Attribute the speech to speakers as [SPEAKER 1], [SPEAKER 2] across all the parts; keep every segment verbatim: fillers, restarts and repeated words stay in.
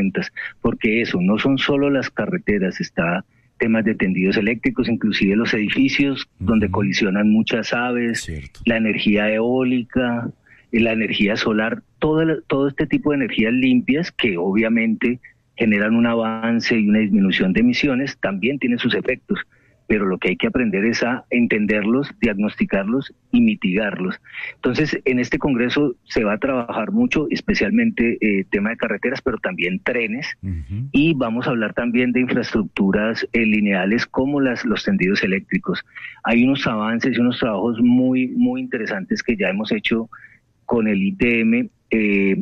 [SPEAKER 1] herramientas, porque eso, no son solo las carreteras, está temas de tendidos eléctricos, inclusive los edificios uh-huh. donde colisionan muchas aves, Cierto. la energía eólica, la energía solar, todo, todo este tipo de energías limpias que obviamente generan un avance y una disminución de emisiones, también tienen sus efectos, pero lo que hay que aprender es a entenderlos, diagnosticarlos y mitigarlos. Entonces, en este congreso se va a trabajar mucho, especialmente eh, tema de carreteras, pero también trenes, uh-huh. y vamos a hablar también de infraestructuras eh, lineales como las, los tendidos eléctricos. Hay unos avances y unos trabajos muy, muy interesantes que ya hemos hecho con el I T M eh,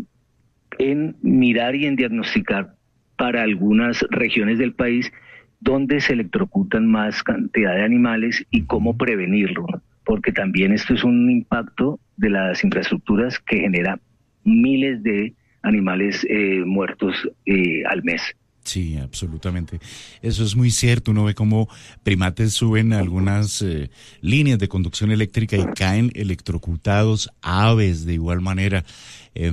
[SPEAKER 1] en mirar y en diagnosticar para algunas regiones del país donde se electrocutan más cantidad de animales y cómo prevenirlo, porque también esto es un impacto de las infraestructuras que genera miles de animales eh, muertos eh, al mes.
[SPEAKER 2] Sí, absolutamente. Eso es muy cierto. Uno ve cómo primates suben algunas eh, líneas de conducción eléctrica y caen electrocutados, aves de igual manera. Eh,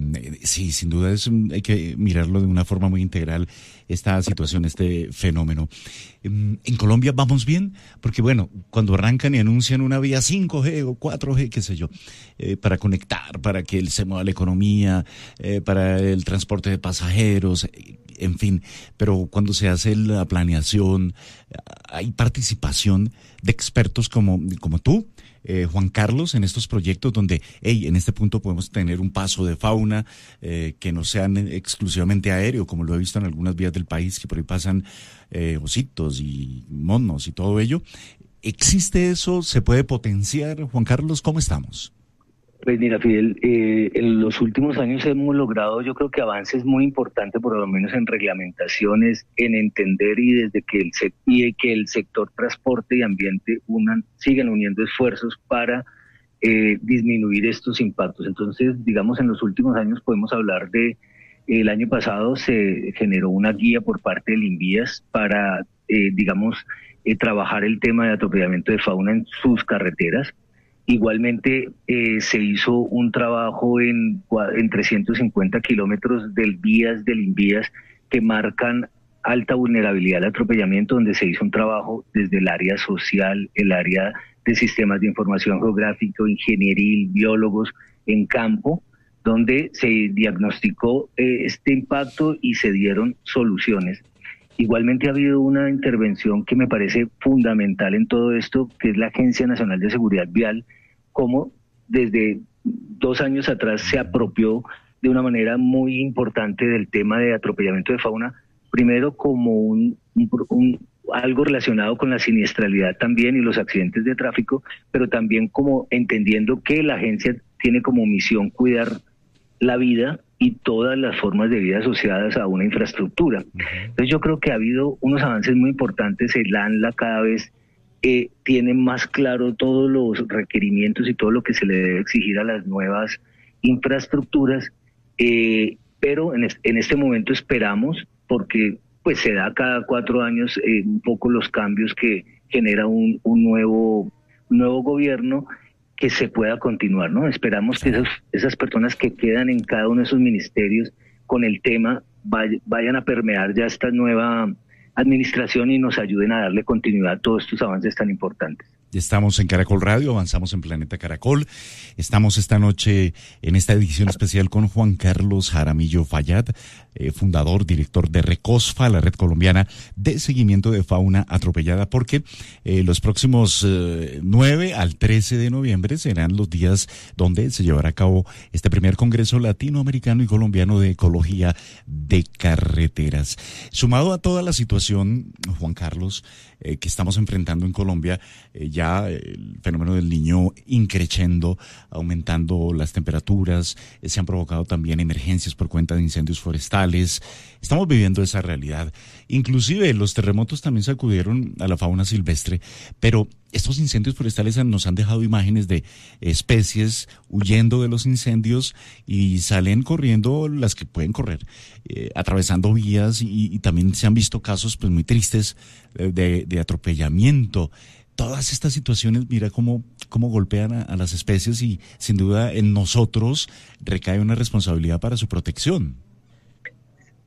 [SPEAKER 2] sí, sin duda es, hay que mirarlo de una forma muy integral, esta situación, este fenómeno. Eh, en Colombia vamos bien, porque bueno, cuando arrancan y anuncian una vía cinco G o cuatro G, qué sé yo, eh, para conectar, para que se mueva la economía, eh, para el transporte de pasajeros, eh, en fin, pero cuando se hace la planeación, hay participación de expertos como, como tú, eh, Juan Carlos, en estos proyectos donde, hey, en este punto podemos tener un paso de fauna eh, que no sean exclusivamente aéreo, como lo he visto en algunas vías del país, que por ahí pasan eh, ositos y monos y todo ello. ¿Existe eso? ¿Se puede potenciar? Juan Carlos, ¿cómo estamos?
[SPEAKER 1] Pues mira, Fidel, eh, en los últimos años hemos logrado, yo creo que avances muy importantes, por lo menos en reglamentaciones, en entender y desde que el sec- y que el sector transporte y ambiente unan, sigan uniendo esfuerzos para eh, disminuir estos impactos. Entonces, digamos, en los últimos años podemos hablar de, el año pasado se generó una guía por parte del INVIAS para, eh, digamos, eh, trabajar el tema de atropellamiento de fauna en sus carreteras. Igualmente eh, se hizo un trabajo en, en trescientos cincuenta kilómetros del vías del INVIAS que marcan alta vulnerabilidad al atropellamiento, donde se hizo un trabajo desde el área social, el área de sistemas de información geográfico, ingenieril, biólogos en campo, donde se diagnosticó eh, este impacto y se dieron soluciones. Igualmente ha habido una intervención que me parece fundamental en todo esto, que es la Agencia Nacional de Seguridad Vial, como desde dos años atrás se apropió de una manera muy importante del tema de atropellamiento de fauna, primero como un, un, un algo relacionado con la siniestralidad también y los accidentes de tráfico, pero también como entendiendo que la agencia tiene como misión cuidar la vida y todas las formas de vida asociadas a una infraestructura. Entonces yo creo que ha habido unos avances muy importantes. El ANLA cada vez eh, tiene más claro todos los requerimientos y todo lo que se le debe exigir a las nuevas infraestructuras, eh, pero en, es, en este momento esperamos, porque pues se da cada cuatro años eh, un poco los cambios que genera un, un nuevo, un nuevo gobierno, que se pueda continuar, ¿no? Esperamos que esos, esas personas que quedan en cada uno de esos ministerios con el tema vay, vayan a permear ya esta nueva administración y nos ayuden a darle continuidad a todos estos avances tan importantes.
[SPEAKER 2] Estamos en Caracol Radio, avanzamos en Planeta Caracol. Estamos esta noche en esta edición especial con Juan Carlos Jaramillo Fayad, eh, fundador, director de RECOSFA, la Red Colombiana de Seguimiento de Fauna Atropellada, porque eh, los próximos eh, nueve al trece de noviembre serán los días donde se llevará a cabo este primer Congreso Latinoamericano y Colombiano de Ecología de Carreteras. Sumado a toda la situación, Juan Carlos, eh, que estamos enfrentando en Colombia, eh, ya el fenómeno del Niño increciendo, aumentando las temperaturas, eh, se han provocado también emergencias por cuenta de incendios forestales. Estamos viviendo esa realidad. Inclusive los terremotos también sacudieron a la fauna silvestre, pero estos incendios forestales nos han dejado imágenes de especies huyendo de los incendios y salen corriendo las que pueden correr, eh, atravesando vías y, y también se han visto casos pues muy tristes de, de, de atropellamiento. Todas estas situaciones, mira cómo, cómo golpean a, a las especies y sin duda en nosotros recae una responsabilidad para su protección.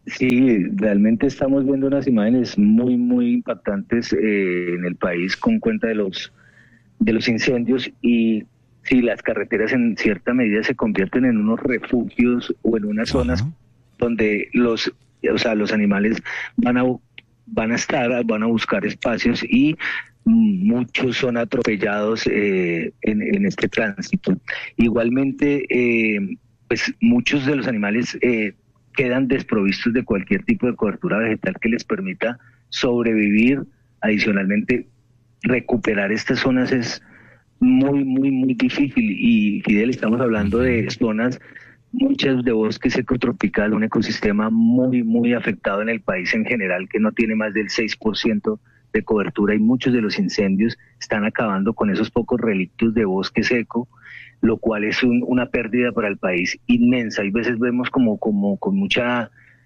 [SPEAKER 1] Sí, realmente estamos viendo unas imágenes muy, muy impactantes eh, en el país con cuenta de los de los incendios y si las carreteras en cierta medida se convierten en unos refugios o en unas zonas
[SPEAKER 2] Ajá.
[SPEAKER 1] donde los, o sea, los animales van a van a estar, van a buscar espacios y muchos son atropellados eh, en, en este tránsito. Igualmente, eh, pues muchos de los animales eh, quedan desprovistos de cualquier tipo de cobertura vegetal que les permita sobrevivir. Adicionalmente, recuperar estas zonas es muy, muy, muy difícil. Y Fidel, estamos hablando
[SPEAKER 2] Ujú.
[SPEAKER 1] de zonas, muchas de bosque seco tropical, un ecosistema muy, muy afectado en el país en general, que no tiene más del seis por ciento de cobertura y muchos de los incendios están acabando con esos pocos relictos de bosque seco, lo cual es un, una pérdida para el país inmensa. Y a veces vemos como, como con mucha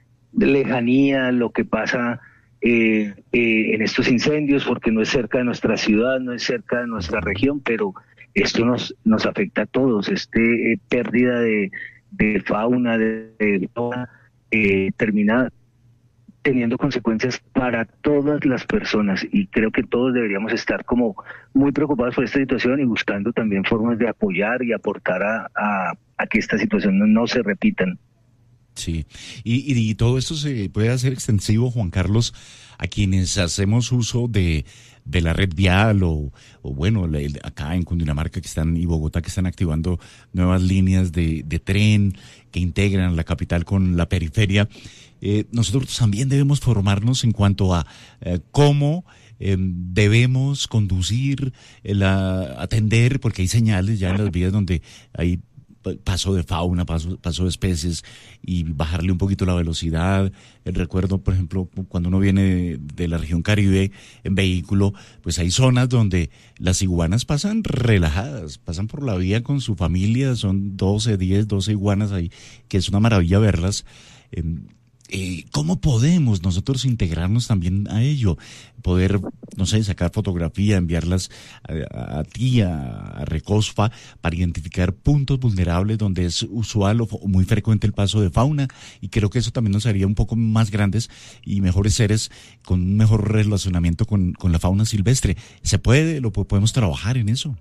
[SPEAKER 1] lejanía lo que pasa eh, eh, en estos incendios, porque no es cerca de nuestra ciudad, no es cerca de nuestra región, pero esto nos, nos afecta a todos. Este eh, pérdida de, de fauna, de, de fauna, eh, termina teniendo consecuencias para todas las personas y creo que todos deberíamos estar como muy preocupados por esta situación y buscando también formas de apoyar y aportar a, a, a que esta situación no, no se repitan.
[SPEAKER 2] Sí, y, y, y todo esto se puede hacer extensivo, Juan Carlos, a quienes hacemos uso de, de la red vial o, o bueno, la- el- acá en Cundinamarca que están y Bogotá que están activando nuevas líneas de, de tren que integran la capital con la periferia. Eh, nosotros también debemos formarnos en cuanto a eh, cómo eh, debemos conducir, eh, la, atender, porque hay señales ya en las vías donde hay paso de fauna, paso, paso de especies y bajarle un poquito la velocidad. El recuerdo, por ejemplo, cuando uno viene de, de la región Caribe en vehículo, pues hay zonas donde las iguanas pasan relajadas, pasan por la vía con su familia, son doce diez doce iguanas ahí, que es una maravilla verlas. Eh, eh, ¿Cómo podemos nosotros integrarnos también a ello? Poder, no sé, sacar fotografía, enviarlas a, a ti, a, a Recosfa, para identificar puntos vulnerables donde es usual o, o muy frecuente el paso de fauna, y creo que eso también nos haría un poco más grandes y mejores seres con un mejor relacionamiento con, con la fauna silvestre. ¿Se puede? ¿Lo po- podemos trabajar en eso?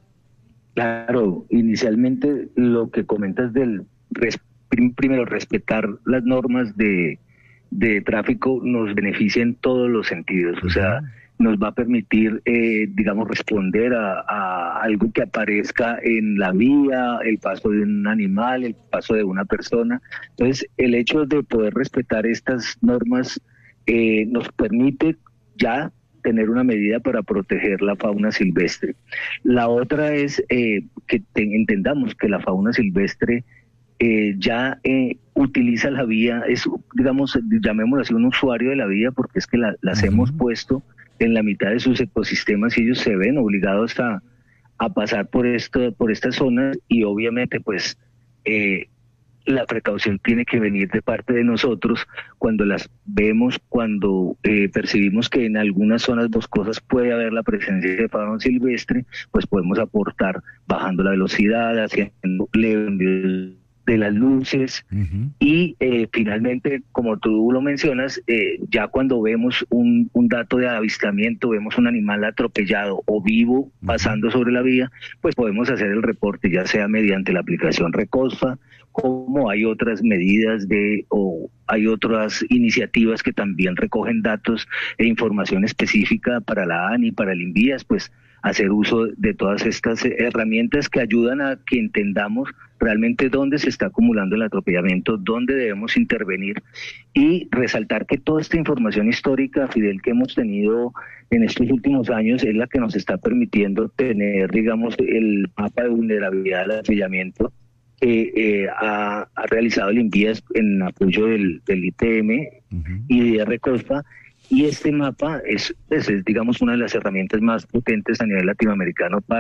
[SPEAKER 1] Claro, inicialmente lo que comentas del res- prim- primero respetar las normas de, de tráfico nos beneficia en todos los sentidos, o sea,
[SPEAKER 2] Ujú.
[SPEAKER 1] nos va a permitir, eh, digamos, responder a, a algo que aparezca en la vía, el paso de un animal, el paso de una persona. Entonces, el hecho de poder respetar estas normas eh, nos permite ya tener una medida para proteger la fauna silvestre. La otra es eh, que te, entendamos que la fauna silvestre eh, ya eh, utiliza la vía, es, digamos, llamémoslo así, un usuario de la vía, porque es que la, las hemos
[SPEAKER 2] Ujú.
[SPEAKER 1] puesto en la mitad de sus ecosistemas y ellos se ven obligados a, a pasar por esto, por estas zonas y obviamente pues eh, la precaución tiene que venir de parte de nosotros cuando las vemos, cuando eh, percibimos que en algunas zonas boscosas puede haber la presencia de fauna silvestre, pues podemos aportar bajando la velocidad, haciendo leve de las luces
[SPEAKER 2] Ujú.
[SPEAKER 1] y eh, finalmente, como tú lo mencionas, eh, ya cuando vemos un, un dato de avistamiento, vemos un animal atropellado o vivo
[SPEAKER 2] Ujú.
[SPEAKER 1] pasando sobre la vía, pues podemos hacer el reporte, ya sea mediante la aplicación Recosfa, como hay otras medidas de o hay otras iniciativas que también recogen datos e información específica para la A N I, para el INVIAS, pues hacer uso de todas estas herramientas que ayudan a que entendamos realmente dónde se está acumulando el atropellamiento, dónde debemos intervenir y resaltar que toda esta información histórica, Fidel, que hemos tenido en estos últimos años es la que nos está permitiendo tener, digamos, el mapa de vulnerabilidad del atropellamiento que eh, ha, ha realizado el INVIAS en apoyo del, del I T M
[SPEAKER 2] Ujú.
[SPEAKER 1] y de Recosfa. Y este mapa es, es, es, digamos, una de las herramientas más potentes a nivel latinoamericano para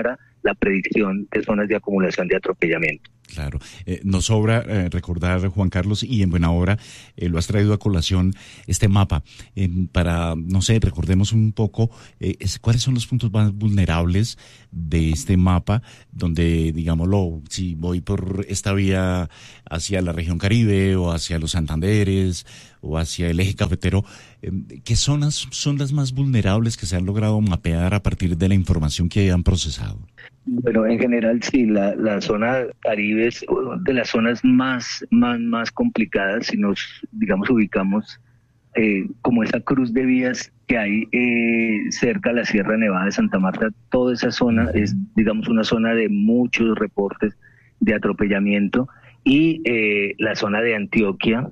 [SPEAKER 1] la predicción de zonas de acumulación de atropellamiento.
[SPEAKER 2] Claro, eh, nos sobra eh, recordar, Juan Carlos, y en buena hora eh, lo has traído a colación, este mapa, eh, para, no sé, recordemos un poco eh, es, cuáles son los puntos más vulnerables de este mapa, donde, digámoslo, si voy por esta vía hacia la región Caribe o hacia los Santanderes o hacia el eje cafetero, eh, ¿qué zonas son las más vulnerables que se han logrado mapear a partir de la información que han procesado?
[SPEAKER 1] Bueno, en general sí, la, la zona Caribe es de las zonas más, más, más complicadas si nos, digamos, ubicamos eh, como esa cruz de vías que hay eh, cerca a la Sierra Nevada de Santa Marta. Toda esa zona es, digamos, una zona de muchos reportes de atropellamiento, y eh, la zona de Antioquia,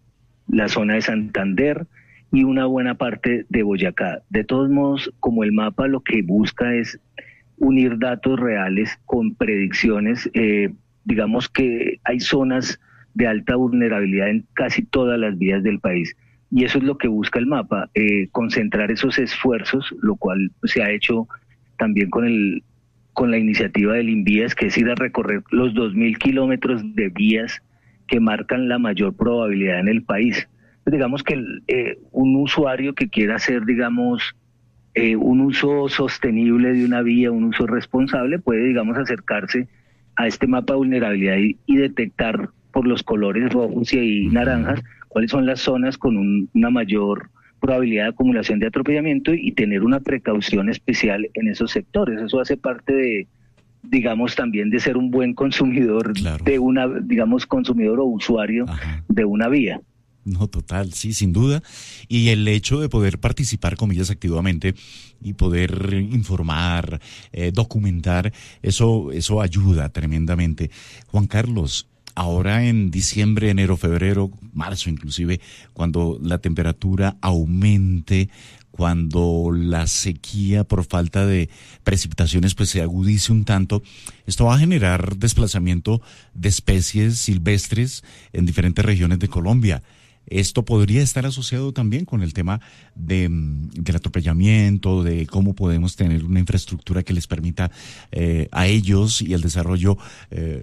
[SPEAKER 1] la zona de Santander y una buena parte de Boyacá. De todos modos, como el mapa lo que busca es unir datos reales con predicciones, eh, digamos que hay zonas de alta vulnerabilidad en casi todas las vías del país, y eso es lo que busca el mapa, eh, concentrar esos esfuerzos, lo cual se ha hecho también con el con la iniciativa del INVÍAS, que es ir a recorrer los dos mil kilómetros de vías que marcan la mayor probabilidad en el país. Digamos que el, eh, un usuario que quiera hacer, digamos, Eh, un uso sostenible de una vía, un uso responsable, puede, digamos, acercarse a este mapa de vulnerabilidad y, y detectar por los colores rojos y naranjas cuáles son las zonas con un, una mayor probabilidad de acumulación de atropellamiento, y tener una precaución especial en esos sectores. Eso hace parte de, digamos, también de ser un buen consumidor, claro, de una, digamos, consumidor o usuario, ajá, de una vía.
[SPEAKER 2] No, total, sí, sin duda. Y el hecho de poder participar, comillas, activamente y poder informar, eh, documentar, eso, eso ayuda tremendamente. Juan Carlos, ahora en diciembre, enero, febrero, marzo inclusive, cuando la temperatura aumente, cuando la sequía por falta de precipitaciones pues se agudice un tanto, esto va a generar desplazamiento de especies silvestres en diferentes regiones de Colombia. Esto podría estar asociado también con el tema de, del atropellamiento, de cómo podemos tener una infraestructura que les permita eh, a ellos y el desarrollo eh,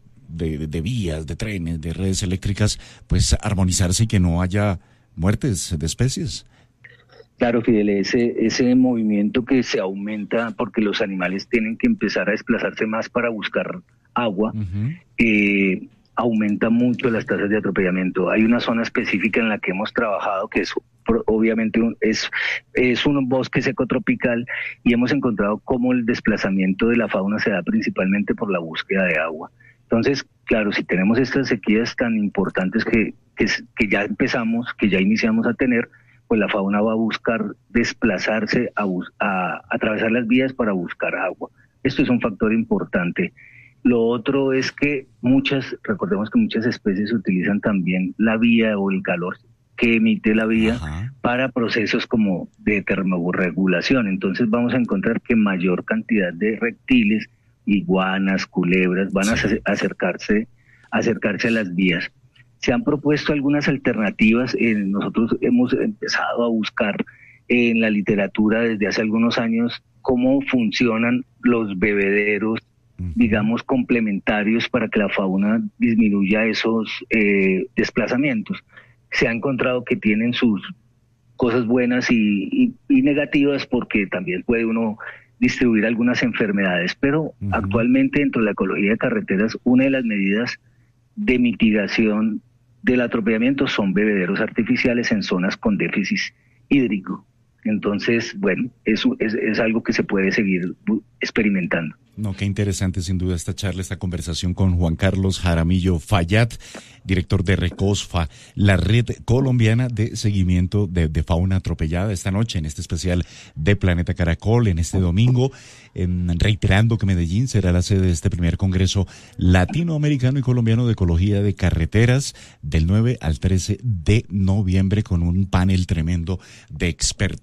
[SPEAKER 2] de, de vías, de trenes, de redes eléctricas, pues armonizarse y que no haya muertes de especies.
[SPEAKER 1] Claro, Fidel, ese, ese movimiento que se aumenta porque los animales tienen que empezar a desplazarse más para buscar agua, uh-huh. eh, aumenta mucho las tasas de atropellamiento. Hay una zona específica en la que hemos trabajado que es obviamente un, es, es un bosque seco tropical, y hemos encontrado cómo el desplazamiento de la fauna se da principalmente por la búsqueda de agua. Entonces, claro, si tenemos estas sequías tan importantes que, que, que ya empezamos, que ya iniciamos a tener, pues la fauna va a buscar desplazarse, a, a, a atravesar las vías para buscar agua. Esto es un factor importante. Lo otro es que muchas, recordemos que muchas especies utilizan también la vía o el calor que emite la vía, ajá, para procesos como de termorregulación. Entonces vamos a encontrar que mayor cantidad de reptiles, iguanas, culebras, van sí. a acercarse, acercarse a las vías. Se han propuesto algunas alternativas, eh, nosotros hemos empezado a buscar en la literatura desde hace algunos años cómo funcionan los bebederos, digamos, complementarios para que la fauna disminuya esos eh, desplazamientos. Se ha encontrado que tienen sus cosas buenas y, y, y negativas, porque también puede uno distribuir algunas enfermedades, pero uh-huh. actualmente dentro de la ecología de carreteras, una de las medidas de mitigación del atropellamiento son bebederos artificiales en zonas con déficit hídrico. Entonces, bueno, eso es, es algo que se puede seguir experimentando.
[SPEAKER 2] No, qué interesante sin duda esta charla, esta conversación con Juan Carlos Jaramillo Fayad, director de Recosfa, la red colombiana de seguimiento de, de fauna atropellada, esta noche en este especial de Planeta Caracol, en este domingo, en, reiterando que Medellín será la sede de este primer Congreso Latinoamericano y Colombiano de Ecología de Carreteras del nueve al trece de noviembre, con un panel tremendo de expertos.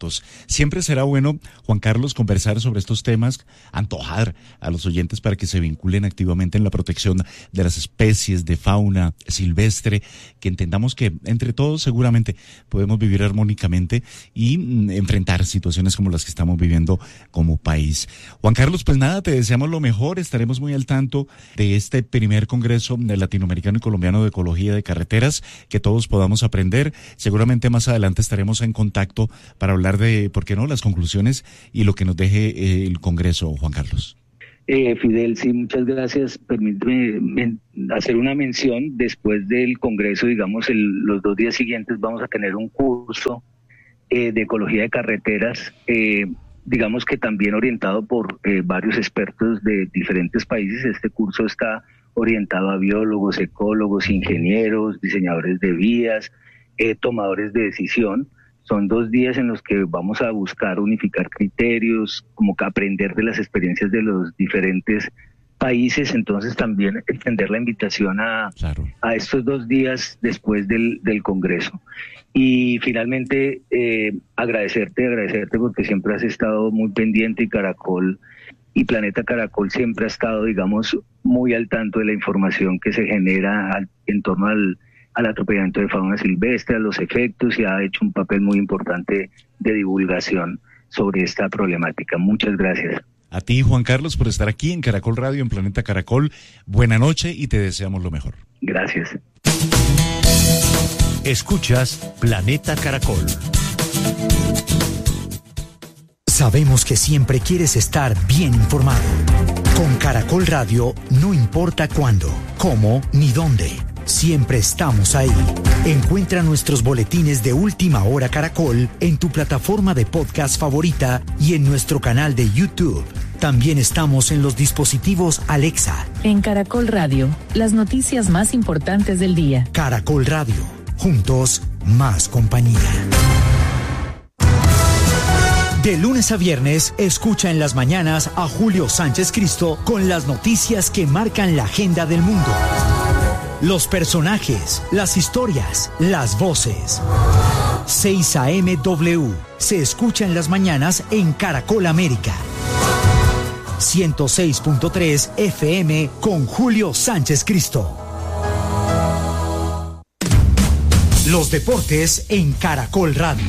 [SPEAKER 2] hijos. Siempre será bueno, Juan Carlos, conversar sobre estos temas, antojar a los oyentes para que se vinculen activamente en la protección de las especies de fauna silvestre, que entendamos que entre todos seguramente podemos vivir armónicamente y mm, enfrentar situaciones como las que estamos viviendo como país. Juan Carlos, pues nada, te deseamos lo mejor, estaremos muy al tanto de este primer Congreso Latinoamericano y Colombiano de Ecología de Carreteras, que todos podamos aprender. Seguramente más adelante estaremos en contacto para hablar de, ¿por qué no?, las conclusiones y lo que nos deje eh, el Congreso, Juan Carlos.
[SPEAKER 1] Eh, Fidel, sí, muchas gracias. Permíteme men- hacer una mención. Después del Congreso, digamos, el, los dos días siguientes vamos a tener un curso eh, de ecología de carreteras, eh, digamos que también orientado por eh, varios expertos de diferentes países. Este curso está orientado a biólogos, ecólogos, ingenieros, diseñadores de vías, eh, tomadores de decisión. Son dos días en los que vamos a buscar unificar criterios, como que aprender de las experiencias de los diferentes países. Entonces también extender la invitación a, claro. a estos dos días después del, del Congreso. Y finalmente eh, agradecerte, agradecerte porque siempre has estado muy pendiente y Caracol y Planeta Caracol siempre ha estado, digamos, muy al tanto de la información que se genera al, en torno al, al atropellamiento de fauna silvestre, a los efectos, y ha hecho un papel muy importante de divulgación sobre esta problemática. Muchas gracias.
[SPEAKER 2] A ti, Juan Carlos, por estar aquí en Caracol Radio, en Planeta Caracol. Buena noche y te deseamos lo mejor.
[SPEAKER 1] Gracias.
[SPEAKER 3] Escuchas Planeta Caracol. Sabemos que siempre quieres estar bien informado. Con Caracol Radio, no importa cuándo, cómo ni dónde, siempre estamos ahí. Encuentra nuestros boletines de Última Hora Caracol en tu plataforma de podcast favorita y en nuestro canal de YouTube. También estamos en los dispositivos Alexa.
[SPEAKER 4] En Caracol Radio, las noticias más importantes del día.
[SPEAKER 3] Caracol Radio, juntos, más compañía. De lunes a viernes, escucha en las mañanas a Julio Sánchez Cristo con las noticias que marcan la agenda del mundo. Los personajes, las historias, las voces. seis A M W se escucha en las mañanas en Caracol América. ciento seis punto tres F M con Julio Sánchez Cristo. Los deportes en Caracol Radio.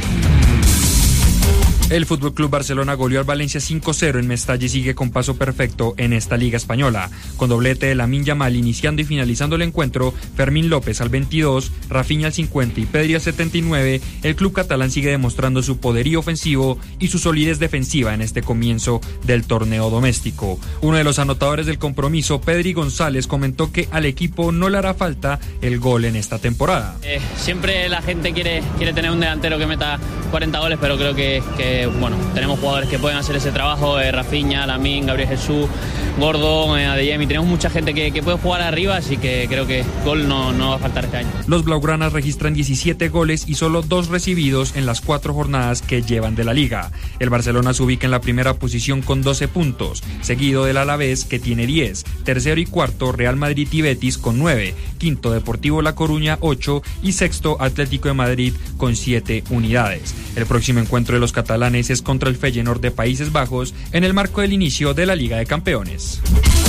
[SPEAKER 5] El Fútbol Club Barcelona goleó al Valencia cinco cero en Mestalla y sigue con paso perfecto en esta Liga Española. Con doblete de Lamine Yamal iniciando y finalizando el encuentro, Fermín López al veintidós, Rafinha al cincuenta y Pedri al setenta y nueve, el club catalán sigue demostrando su poderío ofensivo y su solidez defensiva en este comienzo del torneo doméstico. Uno de los anotadores del compromiso, Pedri González, comentó que al equipo no le hará falta el gol en esta temporada.
[SPEAKER 6] Eh, siempre la gente quiere, quiere tener un delantero que meta cuarenta goles, pero creo que... que bueno, tenemos jugadores que pueden hacer ese trabajo, eh, Rafinha, Lamine, Gabriel Jesús, Gordon, eh, Adeyemi, tenemos mucha gente que, que puede jugar arriba, así que creo que gol no, no va a faltar este año.
[SPEAKER 5] Los blaugranas registran diecisiete goles y solo dos recibidos en las cuatro jornadas que llevan de la liga. El Barcelona se ubica en la primera posición con doce puntos, seguido del Alavés que tiene diez, tercero y cuarto Real Madrid y Betis con nueve, quinto Deportivo La Coruña ocho y sexto Atlético de Madrid con siete unidades. El próximo encuentro de los catalanes es contra el Feyenoord de Países Bajos en el marco del inicio de la Liga de Campeones.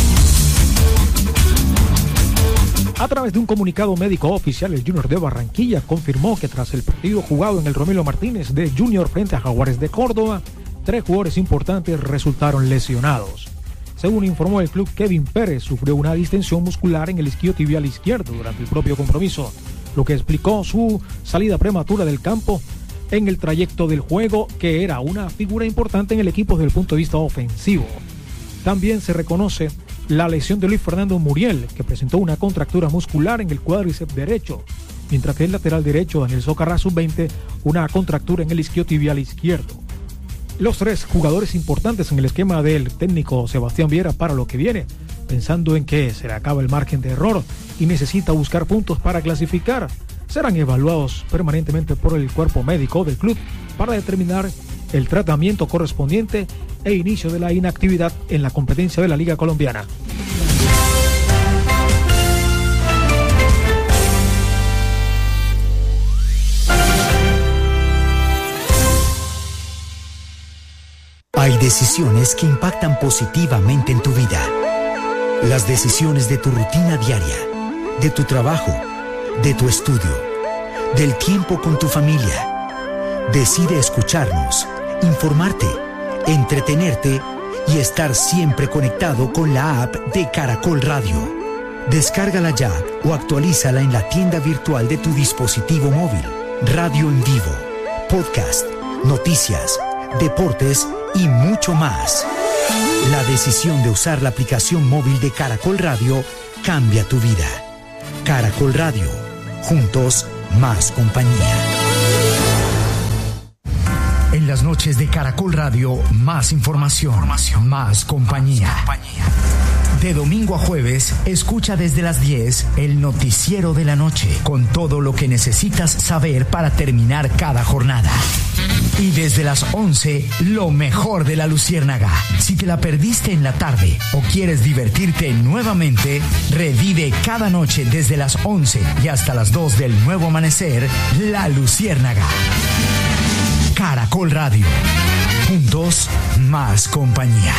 [SPEAKER 7] A través de un comunicado médico oficial, el Junior de Barranquilla confirmó que tras el partido jugado en el Romelio Martínez de Junior frente a Jaguares de Córdoba, tres jugadores importantes resultaron lesionados. Según informó el club, Kevin Pérez sufrió una distensión muscular en el isquiotibial izquierdo durante el propio compromiso, lo que explicó su salida prematura del campo en el trayecto del juego, que era una figura importante en el equipo desde el punto de vista ofensivo. También se reconoce la lesión de Luis Fernando Muriel, que presentó una contractura muscular en el cuádriceps derecho, mientras que el lateral derecho, Daniel Socarrá, sub veinte, una contractura en el isquiotibial izquierdo. Los tres jugadores importantes en el esquema del técnico Sebastián Viera para lo que viene, pensando en que se le acaba el margen de error y necesita buscar puntos para clasificar, serán evaluados permanentemente por el cuerpo médico del club para determinar el tratamiento correspondiente e inicio de la inactividad en la competencia de la Liga Colombiana.
[SPEAKER 3] Hay decisiones que impactan positivamente en tu vida. Las decisiones de tu rutina diaria, de tu trabajo, de tu estudio, del tiempo con tu familia. Decide escucharnos, informarte, entretenerte y estar siempre conectado con la app de Caracol Radio. Descárgala ya o actualízala en la tienda virtual de tu dispositivo móvil. Radio en vivo, podcast, noticias, deportes y mucho más. La decisión de usar la aplicación móvil de Caracol Radio cambia tu vida. Caracol Radio, juntos más compañía. En las noches de Caracol Radio, más información, información más compañía. Más compañía. De domingo a jueves, escucha desde las diez el noticiero de la noche, con todo lo que necesitas saber para terminar cada jornada. Y desde las once, lo mejor de la Luciérnaga. Si te la perdiste en la tarde o quieres divertirte nuevamente, revive cada noche desde las once y hasta las dos del nuevo amanecer, La Luciérnaga. Caracol Radio. Juntos, más compañía.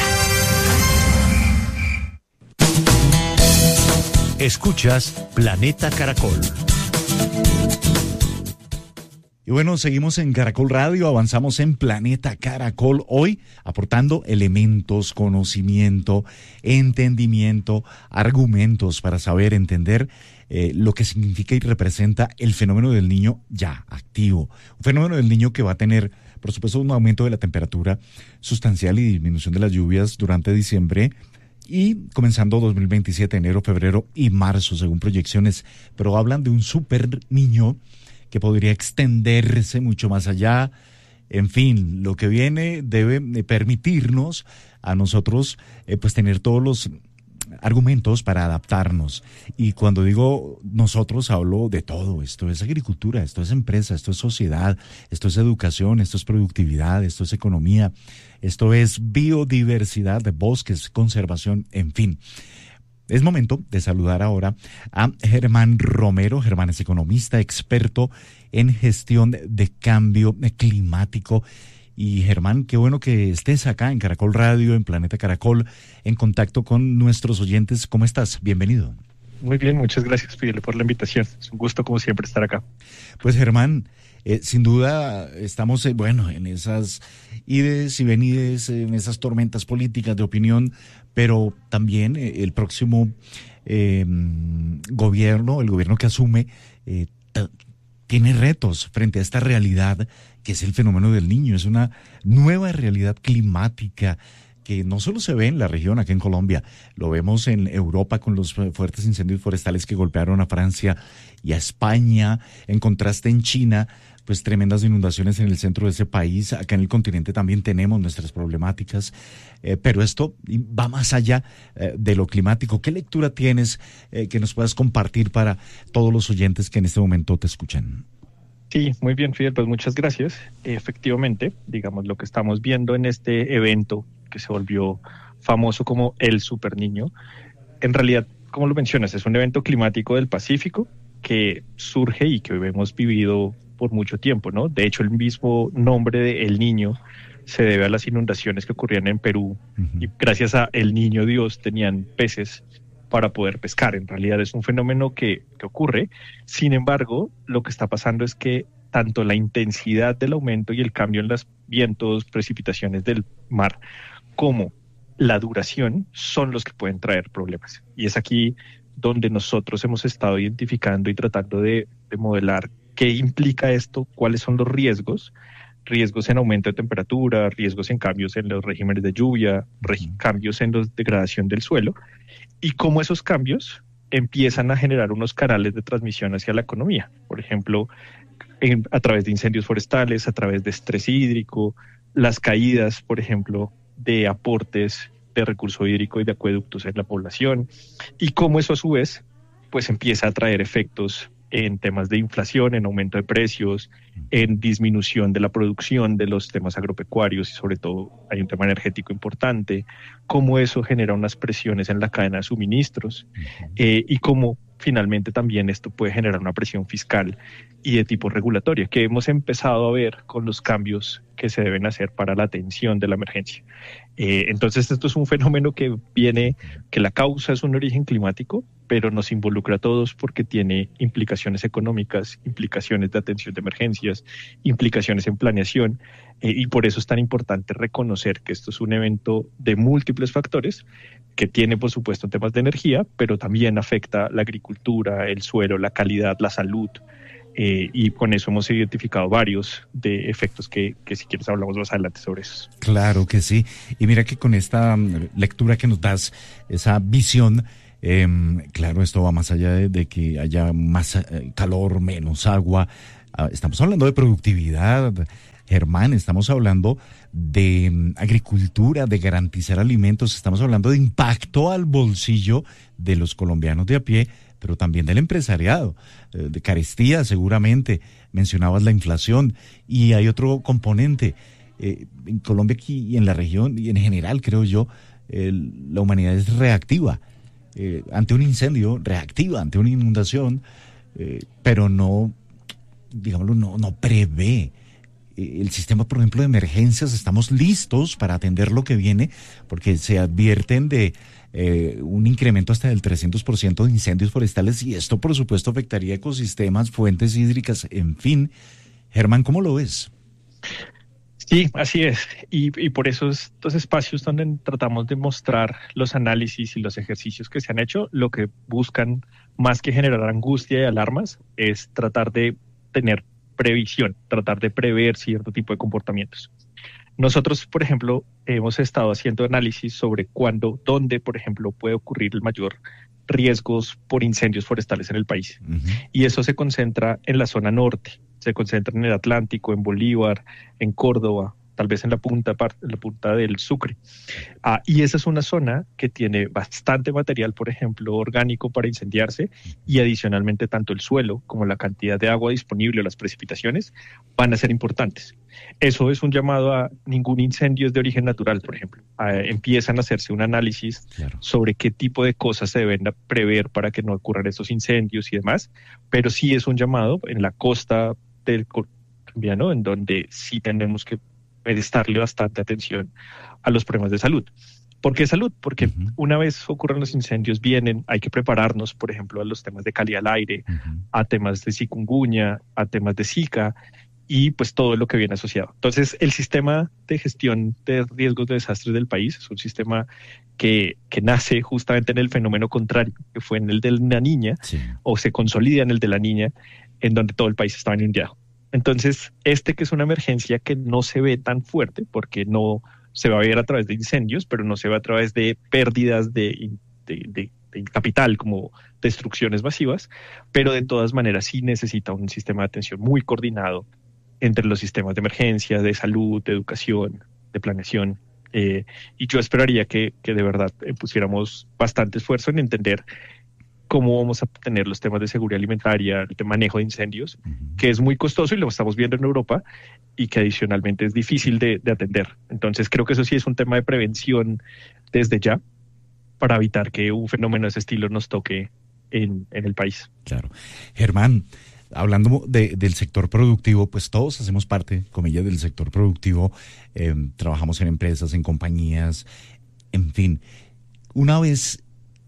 [SPEAKER 2] Escuchas Planeta Caracol. Y bueno, seguimos en Caracol Radio, avanzamos en Planeta Caracol, hoy aportando elementos, conocimiento, entendimiento, argumentos para saber, entender eh, lo que significa y representa el fenómeno del niño ya activo. Un fenómeno del niño que va a tener, por supuesto, un aumento de la temperatura sustancial y disminución de las lluvias durante diciembre, y comenzando dos mil veintisiete, enero, febrero y marzo, según proyecciones, pero hablan de un super niño que podría extenderse mucho más allá. En fin, lo que viene debe permitirnos a nosotros eh, pues tener todos los argumentos para adaptarnos. Y cuando digo nosotros, hablo de todo. Esto es agricultura, esto es empresa, esto es sociedad, esto es educación, esto es productividad, esto es economía, esto es biodiversidad, de bosques, conservación, en fin. Es momento de saludar ahora a Germán Romero. Germán es economista, experto en gestión de cambio climático. Y Germán, qué bueno que estés acá en Caracol Radio, en Planeta Caracol, en contacto con nuestros oyentes. ¿Cómo estás? Bienvenido.
[SPEAKER 8] Muy bien, muchas gracias, Fidel, por la invitación. Es un gusto, como siempre, estar acá.
[SPEAKER 2] Pues Germán, eh, sin duda estamos, eh, bueno, en esas ides y venides, en esas tormentas políticas de opinión, pero también eh, el próximo eh, gobierno, el gobierno que asume, eh, t- tiene retos frente a esta realidad que es el fenómeno del niño. Es una nueva realidad climática que no solo se ve en la región, aquí en Colombia, lo vemos en Europa con los fuertes incendios forestales que golpearon a Francia y a España, en contraste en China, pues tremendas inundaciones en el centro de ese país. Acá en el continente también tenemos nuestras problemáticas, eh, pero esto va más allá eh, de lo climático. ¿Qué lectura tienes eh, que nos puedas compartir para todos los oyentes que en este momento te escuchan?
[SPEAKER 8] Sí, muy bien, Fidel, pues muchas gracias. Efectivamente, digamos, lo que estamos viendo en este evento que se volvió famoso como el Super Niño, en realidad, como lo mencionas, es un evento climático del Pacífico que surge y que hemos vivido por mucho tiempo, ¿no? De hecho, el mismo nombre de El Niño se debe a las inundaciones que ocurrían en Perú, uh-huh. y gracias a El Niño Dios tenían peces para poder pescar. En realidad es un fenómeno que, que ocurre. Sin embargo, lo que está pasando es que tanto la intensidad del aumento y el cambio en los vientos, precipitaciones del mar, como la duración son los que pueden traer problemas. Y es aquí donde nosotros hemos estado identificando y tratando de, de modelar qué implica esto, cuáles son los riesgos, riesgos en aumento de temperatura, riesgos en cambios en los regímenes de lluvia, reg- cambios en la degradación del suelo, y cómo esos cambios empiezan a generar unos canales de transmisión hacia la economía. Por ejemplo, en, a través de incendios forestales, a través de estrés hídrico, las caídas, por ejemplo, de aportes de recurso hídrico y de acueductos en la población, y cómo eso a su vez pues empieza a traer efectos en temas de inflación, en aumento de precios, en disminución de la producción de los temas agropecuarios y sobre todo hay un tema energético importante, cómo eso genera unas presiones en la cadena de suministros eh, y cómo finalmente también esto puede generar una presión fiscal y de tipo regulatoria que hemos empezado a ver con los cambios que se deben hacer para la atención de la emergencia. Eh, entonces esto es un fenómeno que viene, que la causa es un origen climático, pero nos involucra a todos porque tiene implicaciones económicas, implicaciones de atención de emergencias, implicaciones en planeación, eh, y por eso es tan importante reconocer que esto es un evento de múltiples factores, que tiene por supuesto temas de energía, pero también afecta la agricultura, el suelo, la calidad, la salud. Eh, y con eso hemos identificado varios de efectos que, que si quieres hablamos más adelante sobre eso.
[SPEAKER 2] Claro que sí. Y mira que con esta lectura que nos das, esa visión, eh, claro, esto va más allá de, de que haya más eh, calor, menos agua. Ah, estamos hablando de productividad, Germán, estamos hablando de um, agricultura, de garantizar alimentos, estamos hablando de impacto al bolsillo de los colombianos de a pie, pero también del empresariado, eh, de carestía seguramente, mencionabas la inflación, y hay otro componente, eh, en Colombia aquí y en la región, y en general creo yo, eh, la humanidad es reactiva, eh, ante un incendio, reactiva, ante una inundación, eh, pero no, digámoslo, no, no prevé. El sistema, por ejemplo, de emergencias, estamos listos para atender lo que viene, porque se advierten de eh, un incremento hasta del trescientos por ciento de incendios forestales, y esto, por supuesto, afectaría ecosistemas, fuentes hídricas, en fin. Germán, ¿cómo lo ves?
[SPEAKER 8] Sí, así es. Y, y por eso estos espacios donde tratamos de mostrar los análisis y los ejercicios que se han hecho, lo que buscan, más que generar angustia y alarmas, es tratar de tener previsión, tratar de prever cierto tipo de comportamientos. Nosotros, por ejemplo, hemos estado haciendo análisis sobre cuándo, dónde, por ejemplo, puede ocurrir el mayor riesgos por incendios forestales en el país. Uh-huh. Y eso se concentra en la zona norte, se concentra en el Atlántico, en Bolívar, en Córdoba, tal vez en la punta, en la punta del Sucre. Ah, y esa es una zona que tiene bastante material, por ejemplo, orgánico para incendiarse, y adicionalmente tanto el suelo como la cantidad de agua disponible o las precipitaciones van a ser importantes. Eso es un llamado a ningún incendio es de origen natural, por ejemplo. Ah, empiezan a hacerse un análisis claro. sobre qué tipo de cosas se deben prever para que no ocurran estos incendios y demás, pero sí es un llamado en la costa del colombiano, en donde sí tenemos que prestarle bastante atención a los problemas de salud. ¿Por qué salud? Porque uh-huh. una vez ocurren los incendios, vienen, hay que prepararnos, por ejemplo, a los temas de calidad del aire, uh-huh. a temas de chikungunya, a temas de Zika, y pues todo lo que viene asociado. Entonces, el sistema de gestión de riesgos de desastres del país es un sistema que, que nace justamente en el fenómeno contrario, que fue en el de la Niña, sí. o se consolida en el de la Niña, en donde todo el país estaba inundado. Entonces, este que es una emergencia que no se ve tan fuerte, porque no se va a ver a través de incendios, pero no se ve a través de pérdidas de, de, de, de capital, como destrucciones masivas, pero de todas maneras sí necesita un sistema de atención muy coordinado entre los sistemas de emergencia, de salud, de educación, de planeación. Eh, y yo esperaría que, que de verdad eh, pusiéramos bastante esfuerzo en entender cómo vamos a tener los temas de seguridad alimentaria, de manejo de incendios, uh-huh. que es muy costoso y lo estamos viendo en Europa, y que adicionalmente es difícil de, de atender. Entonces creo que eso sí es un tema de prevención desde ya, para evitar que un fenómeno de ese estilo nos toque en, en el país.
[SPEAKER 2] Claro. Germán, hablando de, del sector productivo, pues todos hacemos parte, comillas, del sector productivo, eh, trabajamos en empresas, en compañías, en fin. Una vez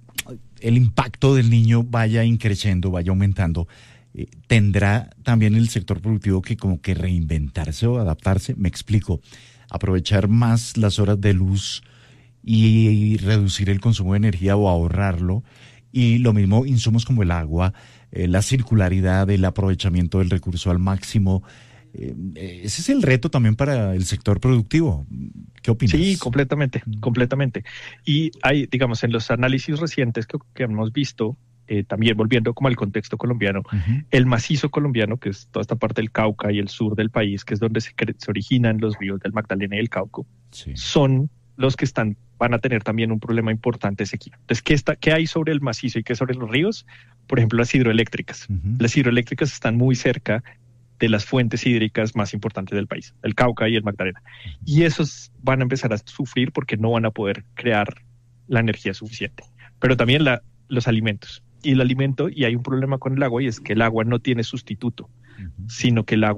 [SPEAKER 2] el impacto del niño vaya increciendo, vaya aumentando, eh, ¿tendrá también el sector productivo que como que reinventarse o adaptarse? Me explico, aprovechar más las horas de luz y, y reducir el consumo de energía o ahorrarlo, y lo mismo insumos como el agua, eh, la circularidad, el aprovechamiento del recurso al máximo. Eh, ese es el reto también para el sector productivo. ¿Qué opinas?
[SPEAKER 8] Sí, completamente, completamente. Y hay, digamos, en los análisis recientes que, que hemos visto, eh, también volviendo como al contexto colombiano, uh-huh. el macizo colombiano, que es toda esta parte del Cauca y el sur del país, que es donde se, se originan los ríos del Magdalena y el Cauca, sí. son los que están, van a tener también un problema importante de sequía. Entonces, ¿qué, está, ¿qué hay sobre el macizo y qué sobre los ríos? Por ejemplo, las hidroeléctricas. Uh-huh. Las hidroeléctricas están muy cerca de las fuentes hídricas más importantes del país, el Cauca y el Magdalena. Y esos van a empezar a sufrir porque no van a poder crear la energía suficiente. Pero también la, los alimentos. Y el alimento, y hay un problema con el agua, y es que el agua no tiene sustituto, uh-huh. sino que el agua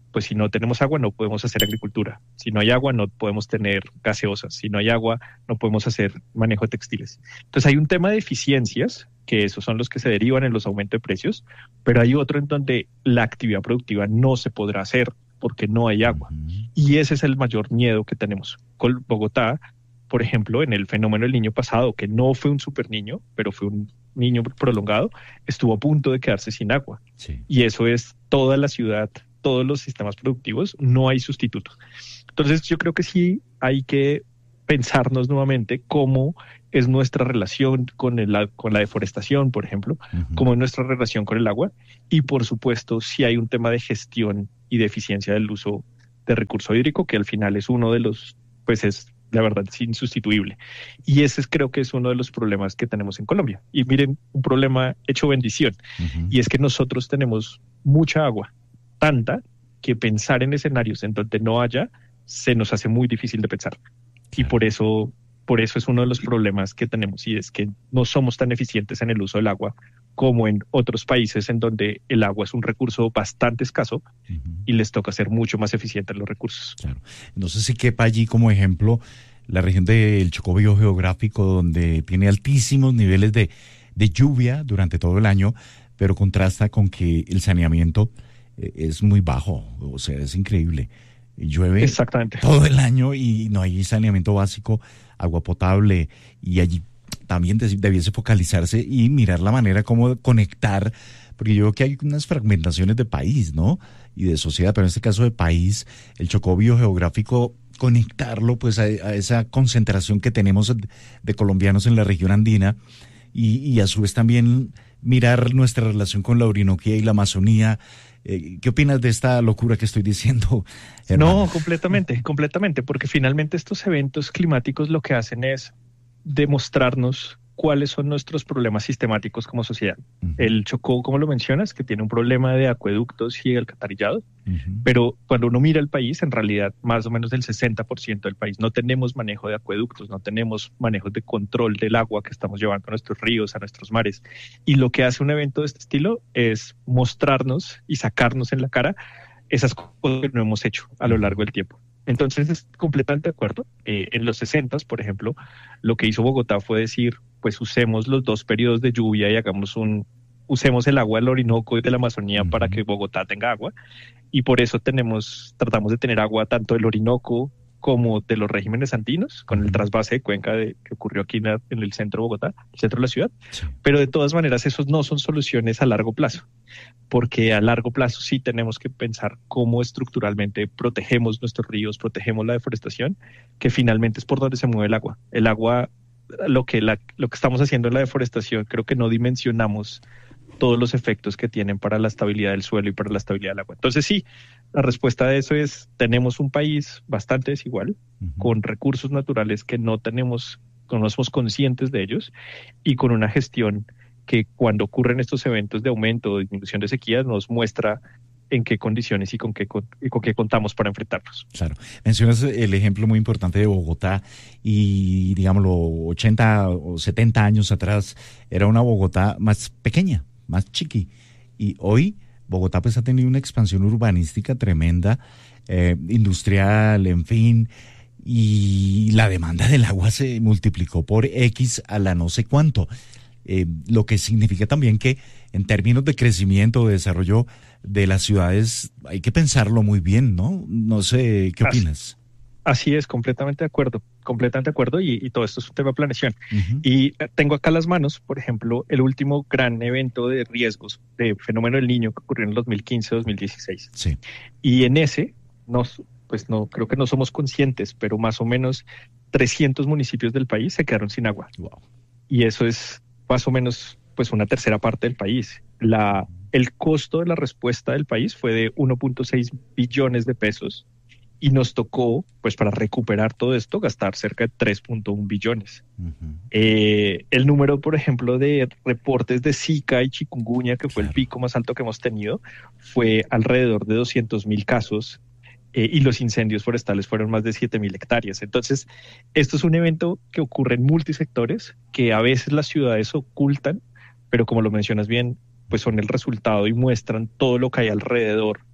[SPEAKER 8] pues si no tenemos agua no podemos hacer agricultura, si no hay agua no podemos tener gaseosas, si no hay agua no podemos hacer manejo de textiles. Entonces hay un tema de eficiencias, que esos son los que se derivan en los aumentos de precios, pero hay otro en donde la actividad productiva no se podrá hacer porque no hay agua. Uh-huh. Y ese es el mayor miedo que tenemos. Con Bogotá, por ejemplo, en el fenómeno del niño pasado, que no fue un super niño, pero fue un niño prolongado, estuvo a punto de quedarse sin agua. Sí. Y eso es toda la ciudad, todos los sistemas productivos, no hay sustitutos. Entonces yo creo que sí hay que pensarnos nuevamente cómo es nuestra relación con, el, con la deforestación, por ejemplo, uh-huh. cómo es nuestra relación con el agua, y por supuesto si hay un tema de gestión y de eficiencia del uso de recurso hídrico, que al final es uno de los, pues es la verdad es insustituible. Y ese es, creo que es uno de los problemas que tenemos en Colombia. Y miren, un problema hecho bendición, uh-huh. y es que nosotros tenemos mucha agua, tanta que pensar en escenarios en donde no haya, se nos hace muy difícil de pensar. Y por eso, por eso es uno de los problemas que tenemos, y es que no somos tan eficientes en el uso del agua como en otros países en donde el agua es un recurso bastante escaso uh-huh. y les toca ser mucho más eficientes los recursos.
[SPEAKER 2] Claro. No sé si quepa allí como ejemplo la región del Chocó biogeográfico, donde tiene altísimos niveles de, de lluvia durante todo el año, pero contrasta con que el saneamiento es muy bajo, o sea, es increíble. Llueve
[SPEAKER 8] Exactamente.
[SPEAKER 2] todo el año y no hay saneamiento básico, agua potable, y allí también debiese focalizarse y mirar la manera como conectar, porque yo veo que hay unas fragmentaciones de país, ¿no? Y de sociedad, pero en este caso de país, el Chocó biogeográfico, conectarlo pues a, a esa concentración que tenemos de colombianos en la región andina, y, y a su vez también mirar nuestra relación con la Orinoquía y la Amazonía. Eh, ¿Qué opinas de esta locura que estoy diciendo, hermano?
[SPEAKER 8] No, completamente, completamente, porque finalmente estos eventos climáticos lo que hacen es demostrarnos cuáles son nuestros problemas sistemáticos como sociedad. Uh-huh. El Chocó, como lo mencionas, que tiene un problema de acueductos y alcantarillado, uh-huh. pero cuando uno mira el país, en realidad más o menos el sesenta por ciento del país no tenemos manejo de acueductos, no tenemos manejo de control del agua que estamos llevando a nuestros ríos, a nuestros mares. Y lo que hace un evento de este estilo es mostrarnos y sacarnos en la cara esas cosas que no hemos hecho a lo largo del tiempo. Entonces, es completamente de acuerdo. Eh, en los sesentas, por ejemplo, lo que hizo Bogotá fue decir, pues usemos los dos periodos de lluvia y hagamos un, usemos el agua del Orinoco y de la Amazonía uh-huh. para que Bogotá tenga agua. Y por eso tenemos, tratamos de tener agua tanto del Orinoco como de los regímenes andinos, con el trasvase de cuenca de, que ocurrió aquí en, la, en el centro de Bogotá, el centro de la ciudad. Sí. Pero de todas maneras, esos no son soluciones a largo plazo, porque a largo plazo sí tenemos que pensar cómo estructuralmente protegemos nuestros ríos, protegemos la deforestación, que finalmente es por donde se mueve el agua. El agua, lo que, la, lo que estamos haciendo en la deforestación, creo que no dimensionamos todos los efectos que tienen para la estabilidad del suelo y para la estabilidad del agua. Entonces sí, la respuesta de eso es, tenemos un país bastante desigual, uh-huh. con recursos naturales que no tenemos, no somos conscientes de ellos, y con una gestión que cuando ocurren estos eventos de aumento o disminución de sequías nos muestra en qué condiciones y con qué, con, y con qué contamos para enfrentarnos.
[SPEAKER 2] Claro. Mencionas el ejemplo muy importante de Bogotá y, digámoslo, ochenta o setenta años atrás era una Bogotá más pequeña, más chiqui, y hoy Bogotá pues ha tenido una expansión urbanística tremenda, eh, industrial, en fin, y la demanda del agua se multiplicó por X a la no sé cuánto, eh, lo que significa también que en términos de crecimiento, de desarrollo de las ciudades, hay que pensarlo muy bien, ¿no? No sé, ¿qué opinas?
[SPEAKER 8] Así es, completamente de acuerdo, completamente de acuerdo, y, y todo esto es un tema de planeación. Uh-huh. Y tengo acá las manos, por ejemplo, el último gran evento de riesgos de fenómeno del Niño que ocurrió en el dos mil quince dos mil dieciséis.
[SPEAKER 2] Sí.
[SPEAKER 8] Y en ese, nos, pues no, creo que no somos conscientes, pero más o menos trescientos municipios del país se quedaron sin agua.
[SPEAKER 2] Wow.
[SPEAKER 8] Y eso es más o menos pues una tercera parte del país. La, el costo de la respuesta del país fue de uno punto seis billones de pesos. Y nos tocó, pues para recuperar todo esto, gastar cerca de tres punto uno billones. Uh-huh. Eh, el número, por ejemplo, de reportes de Zika y chikungunya, que fue claro. el pico más alto que hemos tenido, fue alrededor de doscientos mil casos, eh, y los incendios forestales fueron más de siete mil hectáreas. Entonces, esto es un evento que ocurre en multisectores, que a veces las ciudades ocultan, pero como lo mencionas bien, pues son el resultado y muestran todo lo que hay alrededor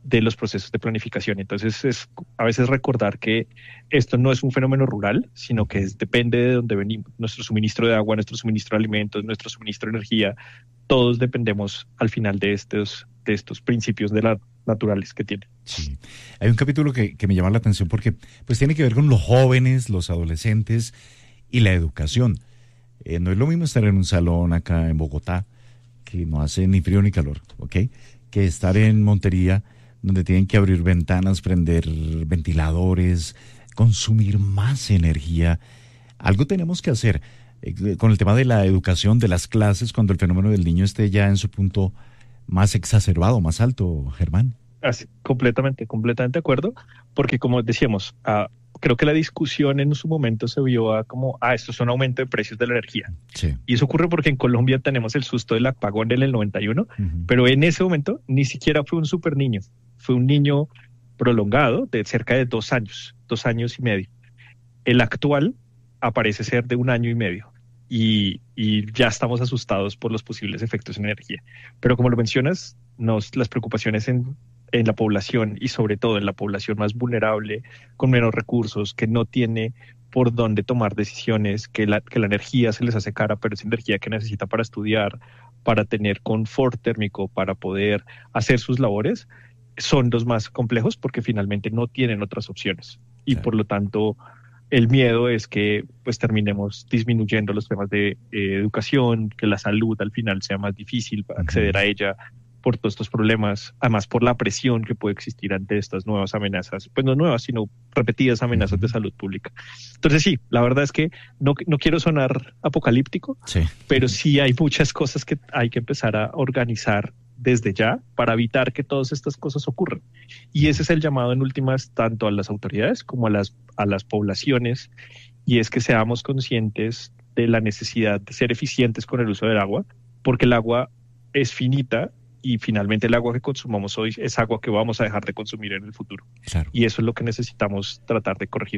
[SPEAKER 8] de los procesos de planificación. Entonces es a veces recordar que esto no es un fenómeno rural, sino que es, depende de dónde venimos. Nuestro suministro de agua, nuestro suministro de alimentos, nuestro suministro de energía, todos dependemos al final de estos, de estos principios de la, naturales que tiene.
[SPEAKER 2] Sí. Hay un capítulo que, que me llama la atención porque pues tiene que ver con los jóvenes, los adolescentes y la educación. Eh, no es lo mismo estar en un salón acá en Bogotá, que no hace ni frío ni calor, ¿ok? Que estar en Montería, donde tienen que abrir ventanas, prender ventiladores, consumir más energía. Algo tenemos que hacer eh, con el tema de la educación, de las clases, cuando el fenómeno del niño esté ya en su punto más exacerbado, más alto, Germán.
[SPEAKER 8] Así, completamente, completamente de acuerdo, porque como decíamos, uh, creo que la discusión en su momento se vio a como, ah, esto es un aumento de precios de la energía.
[SPEAKER 2] Sí.
[SPEAKER 8] Y eso ocurre porque en Colombia tenemos el susto del apagón en el noventa y uno, uh-huh. pero en ese momento ni siquiera fue un super niño, fue un niño prolongado de cerca de dos años, dos años y medio. El actual aparece ser de un año y medio y, y ya estamos asustados por los posibles efectos en energía. Pero como lo mencionas, nos, las preocupaciones en en la población y sobre todo en la población más vulnerable, con menos recursos, que no tiene por dónde tomar decisiones, que la, que la energía se les hace cara, pero es energía que necesita para estudiar, para tener confort térmico, para poder hacer sus labores, son los más complejos porque finalmente no tienen otras opciones. Y claro. Por lo tanto, el miedo es que pues terminemos disminuyendo los temas de eh, educación, que la salud al final sea más difícil acceder uh-huh. a ella, por todos estos problemas, además por la presión que puede existir ante estas nuevas amenazas, pues no nuevas, sino repetidas amenazas de salud pública. Entonces sí, la verdad es que no, no quiero sonar apocalíptico, sí. pero sí hay muchas cosas que hay que empezar a organizar desde ya para evitar que todas estas cosas ocurran. Y ese es el llamado en últimas tanto a las autoridades como a las, a las poblaciones, y es que seamos conscientes de la necesidad de ser eficientes con el uso del agua, porque el agua es finita, y finalmente el agua que consumamos hoy es agua que vamos a dejar de consumir en el futuro. Claro. Y eso es lo que necesitamos tratar de corregir.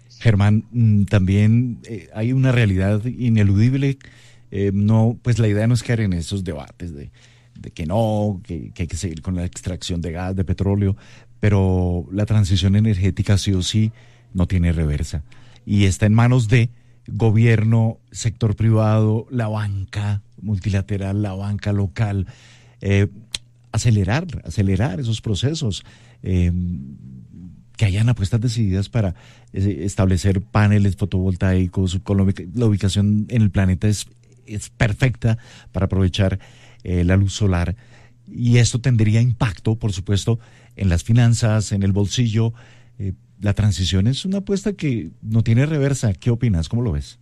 [SPEAKER 2] Germán, también eh, hay una realidad ineludible. Eh, no, pues la idea no es caer en esos debates de, de que no, que, que hay que seguir con la extracción de gas, de petróleo, pero la transición energética sí o sí no tiene reversa. Y está en manos de gobierno, sector privado, la banca multilateral, la banca local. Eh, acelerar, acelerar esos procesos, eh, que hayan apuestas decididas para eh, establecer paneles fotovoltaicos, la ubicación en el planeta es, es perfecta para aprovechar eh, la luz solar, y esto tendría impacto, por supuesto, en las finanzas, en el bolsillo. Eh, la transición es una apuesta que no tiene reversa. ¿Qué opinas? ¿Cómo lo ves?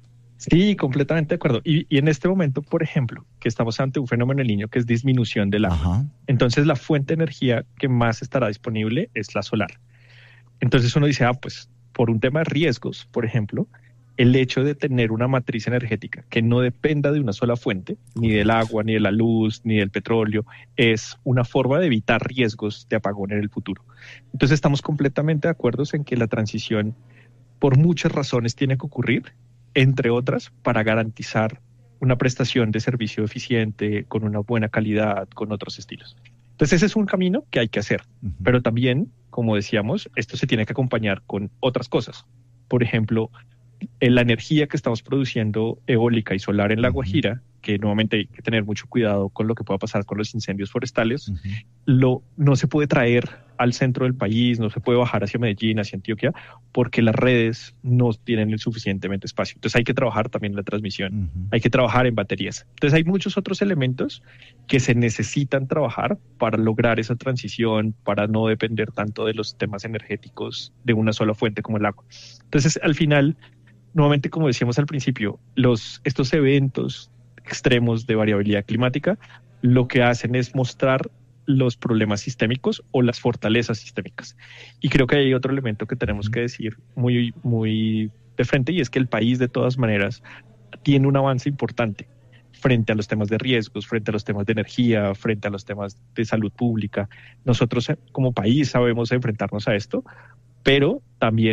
[SPEAKER 8] Sí, completamente de acuerdo. Y, y en este momento, por ejemplo, que estamos ante un fenómeno en el Niño que es disminución del agua. Ajá. Entonces, la fuente de energía que más estará disponible es la solar. Entonces uno dice, ah, pues por un tema de riesgos, por ejemplo, el hecho de tener una matriz energética que no dependa de una sola fuente, ni del agua, ni de la luz, ni del petróleo, es una forma de evitar riesgos de apagón en el futuro. Entonces estamos completamente de acuerdo en que la transición, por muchas razones, tiene que ocurrir, entre otras, para garantizar una prestación de servicio eficiente, con una buena calidad, con otros estilos. Entonces ese es un camino que hay que hacer, uh-huh. pero también, como decíamos, esto se tiene que acompañar con otras cosas. Por ejemplo, en la energía que estamos produciendo eólica y solar en La Guajira, que nuevamente hay que tener mucho cuidado con lo que pueda pasar con los incendios forestales, uh-huh. lo, no se puede traer al centro del país, no se puede bajar hacia Medellín, hacia Antioquia, porque las redes no tienen el suficientemente espacio. Entonces hay que trabajar también en la transmisión, uh-huh. hay que trabajar en baterías. Entonces hay muchos otros elementos que se necesitan trabajar para lograr esa transición, para no depender tanto de los temas energéticos de una sola fuente como el agua. Entonces al final, nuevamente como decíamos al principio, los, estos eventos extremos de variabilidad climática lo que hacen es mostrar los problemas sistémicos o las fortalezas sistémicas. Y creo que hay otro elemento que tenemos que decir muy, muy de frente, y es que el país de todas maneras tiene un avance importante frente a los temas de riesgos, frente a los temas de energía, frente a los temas de salud pública. Nosotros como país sabemos enfrentarnos a esto, pero también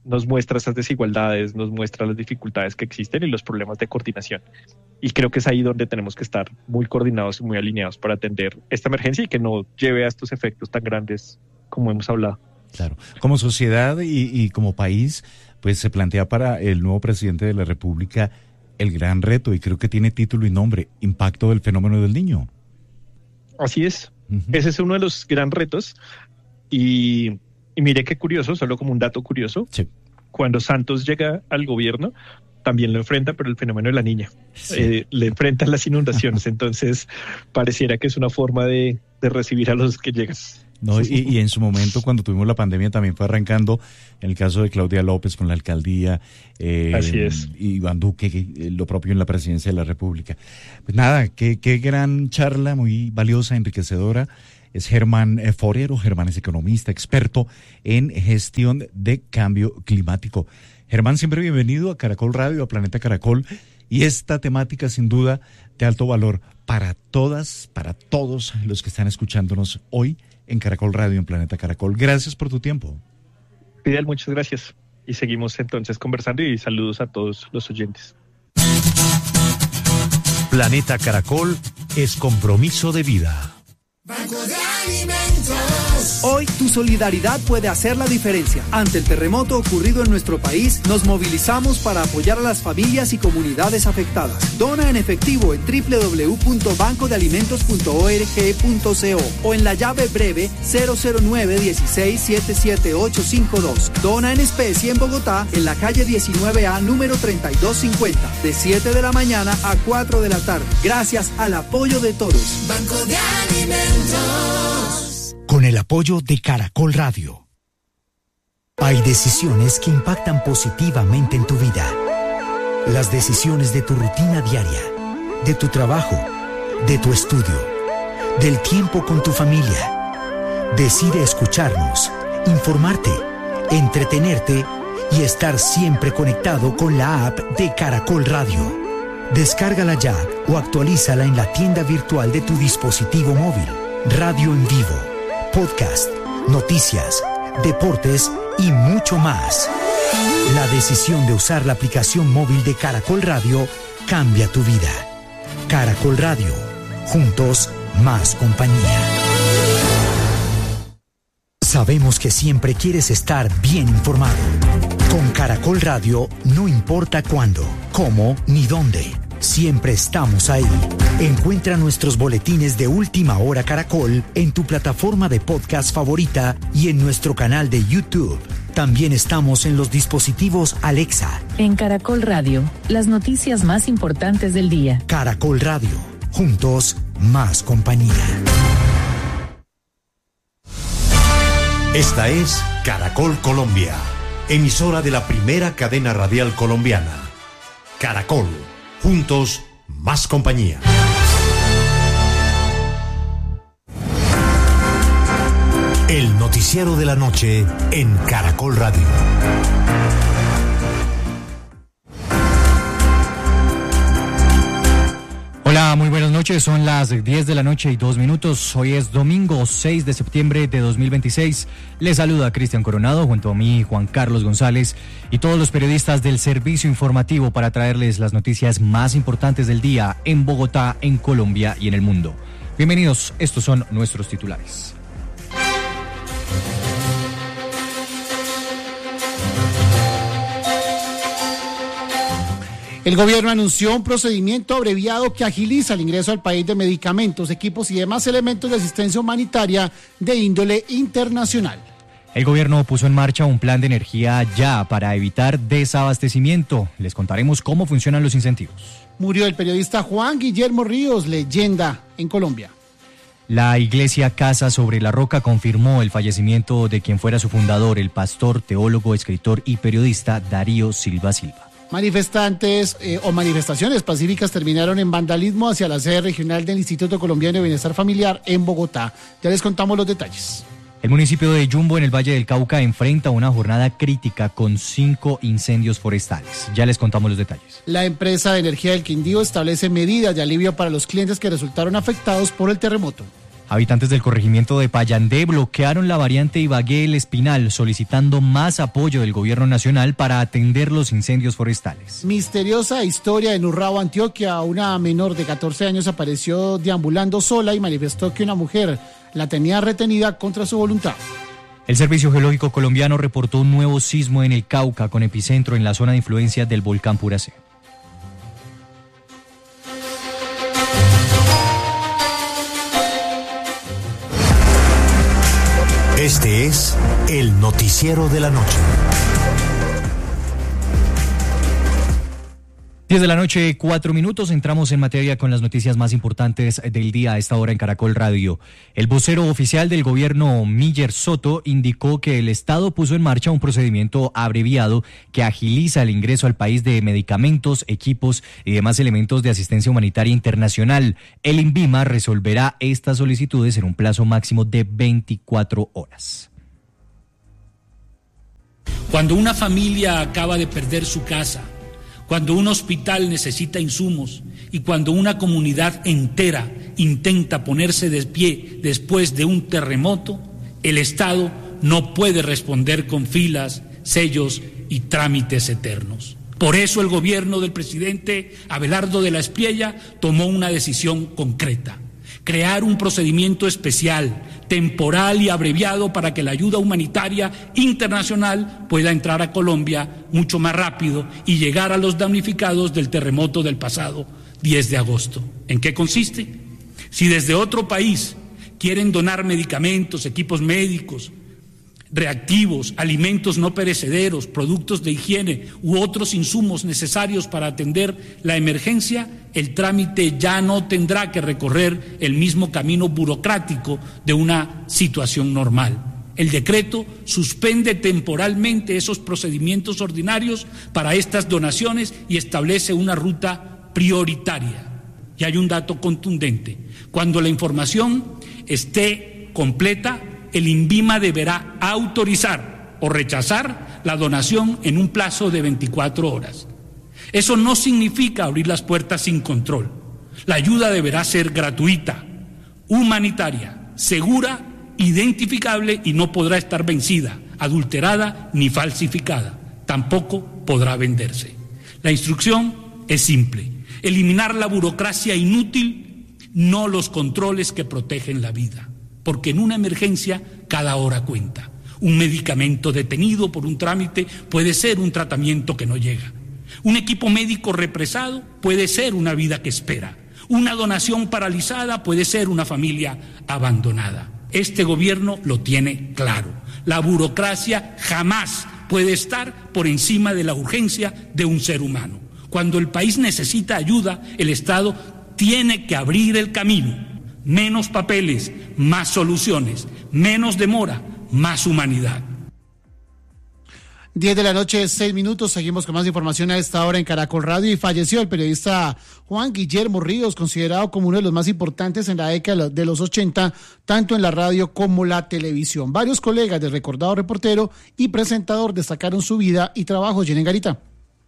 [SPEAKER 8] nos muestra esas desigualdades, nos muestra las dificultades que existen y los problemas de coordinación. Y creo que es ahí donde tenemos que estar muy coordinados y muy alineados para atender esta emergencia y que no lleve a estos efectos tan grandes como hemos hablado.
[SPEAKER 2] Claro, como sociedad y, y como país, pues se plantea para el nuevo presidente de la República el gran reto, y creo que tiene título y nombre: impacto del fenómeno del Niño.
[SPEAKER 8] Así es, uh-huh. Ese es uno de los gran retos. Y, y mire qué curioso, solo como un dato curioso, sí. Cuando Santos llega al gobierno, también lo enfrenta, pero el fenómeno de la niña. Sí. Eh, le enfrentan las inundaciones, entonces pareciera que es una forma de, de recibir a los que llegan.
[SPEAKER 2] No, y, y en su momento, cuando tuvimos la pandemia, también fue arrancando, en el caso de Claudia López con la alcaldía, eh,
[SPEAKER 8] así es.
[SPEAKER 2] Y Iván Duque, eh, lo propio en la presidencia de la República. Pues nada, qué, qué gran charla, muy valiosa, enriquecedora. Es Germán Forero. Germán es economista, experto en gestión de cambio climático. Germán, siempre bienvenido a Caracol Radio, a Planeta Caracol, y esta temática sin duda de alto valor para todas, para todos los que están escuchándonos hoy en Caracol Radio, en Planeta Caracol. Gracias por tu tiempo.
[SPEAKER 8] Fidel, muchas gracias. Y seguimos entonces conversando, y saludos a todos los oyentes.
[SPEAKER 3] Planeta Caracol es compromiso de vida.
[SPEAKER 9] Banco de Alimentos. Hoy tu solidaridad puede hacer la diferencia. Ante el terremoto ocurrido en nuestro país, nos movilizamos para apoyar a las familias y comunidades afectadas. Dona en efectivo en doble u doble u doble u punto banco de alimentos punto org punto co o en la llave breve cero cero nueve uno seis siete siete ocho cinco dos. Dona en especie en Bogotá, en la calle diecinueve A, número treinta y dos cincuenta, de siete de la mañana a cuatro de la tarde. Gracias al apoyo de todos. Banco de Alimentos.
[SPEAKER 3] Con el apoyo de Caracol Radio. Hay decisiones que impactan positivamente en tu vida. Las decisiones de tu rutina diaria, de tu trabajo, de tu estudio, del tiempo con tu familia. Decide escucharnos, informarte, entretenerte y estar siempre conectado con la app de Caracol Radio. Descárgala ya o actualízala en la tienda virtual de tu dispositivo móvil. Radio en vivo, podcast, noticias, deportes y mucho más. La decisión de usar la aplicación móvil de Caracol Radio cambia tu vida. Caracol Radio, juntos más compañía. Sabemos que siempre quieres estar bien informado. Con Caracol Radio no importa cuándo, cómo ni dónde. Siempre estamos ahí. Encuentra nuestros boletines de Última Hora Caracol en tu plataforma de podcast favorita y en nuestro canal de YouTube. También estamos en los dispositivos Alexa.
[SPEAKER 4] En Caracol Radio, las noticias más importantes del día.
[SPEAKER 3] Caracol Radio, juntos más compañía.
[SPEAKER 10] Esta es Caracol Colombia, emisora de la primera cadena radial colombiana. Caracol, juntos más compañía.
[SPEAKER 3] El noticiero de la noche en Caracol Radio.
[SPEAKER 11] Hola, muy buenas noches, son las diez de la noche y dos minutos, hoy es domingo seis de septiembre de dos mil veintiséis, les saluda Cristian Coronado, junto a mí Juan Carlos González y todos los periodistas del servicio informativo para traerles las noticias más importantes del día en Bogotá, en Colombia y en el mundo. Bienvenidos, estos son nuestros titulares.
[SPEAKER 12] El gobierno anunció un procedimiento abreviado que agiliza el ingreso al país de medicamentos, equipos y demás elementos de asistencia humanitaria de índole internacional.
[SPEAKER 11] El gobierno puso en marcha un plan de energía ya para evitar desabastecimiento. Les contaremos cómo funcionan los incentivos.
[SPEAKER 12] Murió el periodista Juan Guillermo Ríos, leyenda en Colombia.
[SPEAKER 11] La iglesia Casa sobre la Roca confirmó el fallecimiento de quien fuera su fundador, el pastor, teólogo, escritor y periodista Darío Silva Silva.
[SPEAKER 12] Manifestantes eh, o manifestaciones pacíficas terminaron en vandalismo hacia la sede regional del Instituto Colombiano de Bienestar Familiar en Bogotá. Ya les contamos los detalles.
[SPEAKER 11] El municipio de Yumbo, en el Valle del Cauca, enfrenta una jornada crítica con cinco incendios forestales. Ya les contamos los detalles.
[SPEAKER 12] La empresa de energía del Quindío establece medidas de alivio para los clientes que resultaron afectados por el terremoto.
[SPEAKER 11] Habitantes del corregimiento de Payandé bloquearon la variante Ibagué-El Espinal, solicitando más apoyo del gobierno nacional para atender los incendios forestales.
[SPEAKER 12] Misteriosa historia en Urrao, Antioquia. Una menor de catorce años apareció deambulando sola y manifestó que una mujer la tenía retenida contra su voluntad.
[SPEAKER 11] El Servicio Geológico Colombiano reportó un nuevo sismo en el Cauca, con epicentro en la zona de influencia del volcán Puracé.
[SPEAKER 10] Este es el noticiero de la noche.
[SPEAKER 11] diez de la noche, cuatro minutos, entramos en materia con las noticias más importantes del día a esta hora en Caracol Radio. El vocero oficial del gobierno, Miller Soto, indicó que el Estado puso en marcha un procedimiento abreviado que agiliza el ingreso al país de medicamentos, equipos y demás elementos de asistencia humanitaria internacional. El INVIMA resolverá estas solicitudes en un plazo máximo de veinticuatro horas.
[SPEAKER 13] Cuando una familia acaba de perder su casa, cuando un hospital necesita insumos y cuando una comunidad entera intenta ponerse de pie después de un terremoto, el Estado no puede responder con filas, sellos y trámites eternos. Por eso el gobierno del presidente Abelardo de la Espriella tomó una decisión concreta: crear un procedimiento especial, temporal y abreviado para que la ayuda humanitaria internacional pueda entrar a Colombia mucho más rápido y llegar a los damnificados del terremoto del pasado diez de agosto. ¿En qué consiste? Si desde otro país quieren donar medicamentos, equipos médicos, reactivos, alimentos no perecederos, productos de higiene u otros insumos necesarios para atender la emergencia, el trámite ya no tendrá que recorrer el mismo camino burocrático de una situación normal. El decreto suspende temporalmente esos procedimientos ordinarios para estas donaciones y establece una ruta prioritaria. Y hay un dato contundente: cuando la información esté completa, el INVIMA deberá autorizar o rechazar la donación en un plazo de veinticuatro horas. Eso no significa abrir las puertas sin control. La ayuda deberá ser gratuita, humanitaria, segura, identificable y no podrá estar vencida, adulterada ni falsificada. Tampoco podrá venderse. La instrucción es simple: eliminar la burocracia inútil, no los controles que protegen la vida. Porque en una emergencia cada hora cuenta. Un medicamento detenido por un trámite puede ser un tratamiento que no llega. Un equipo médico represado puede ser una vida que espera. Una donación paralizada puede ser una familia abandonada. Este gobierno lo tiene claro. La burocracia jamás puede estar por encima de la urgencia de un ser humano. Cuando el país necesita ayuda, el Estado tiene que abrir el camino. Menos papeles, más soluciones, menos demora, más humanidad.
[SPEAKER 12] diez de la noche, seis minutos, seguimos con más información a esta hora en Caracol Radio. Y falleció el periodista Juan Guillermo Ríos, considerado como uno de los más importantes en la década de los ochenta, tanto en la radio como la televisión. Varios colegas del recordado reportero y presentador destacaron su vida y trabajo. Jenny Garita.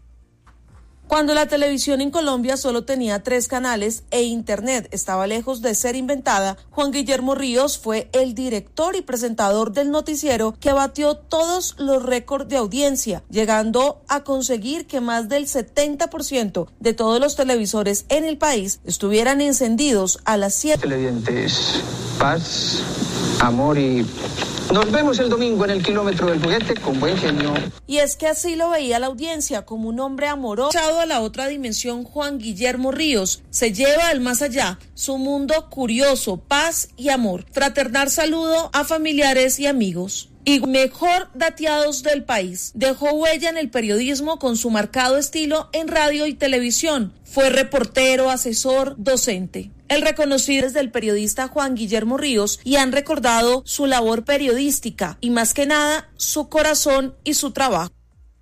[SPEAKER 14] Cuando la televisión en Colombia solo tenía tres canales e Internet estaba lejos de ser inventada, Juan Guillermo Ríos fue el director y presentador del noticiero que batió todos los récords de audiencia, llegando a conseguir que más del setenta por ciento de todos los televisores en el país estuvieran encendidos a las siete.
[SPEAKER 15] Televidentes, paz, amor y... nos vemos el domingo en el kilómetro del juguete con buen genio.
[SPEAKER 14] Y es que así lo veía la audiencia, como un hombre amoroso. Echado a la otra dimensión, Juan Guillermo Ríos se lleva al más allá su mundo curioso, paz y amor. Fraternal saludo a familiares y amigos. Y mejor dateados del país. Dejó huella en el periodismo con su marcado estilo en radio y televisión. Fue reportero, asesor, docente. El reconocido es del periodista Juan Guillermo Ríos y han recordado su labor periodística y más que nada su corazón y su trabajo.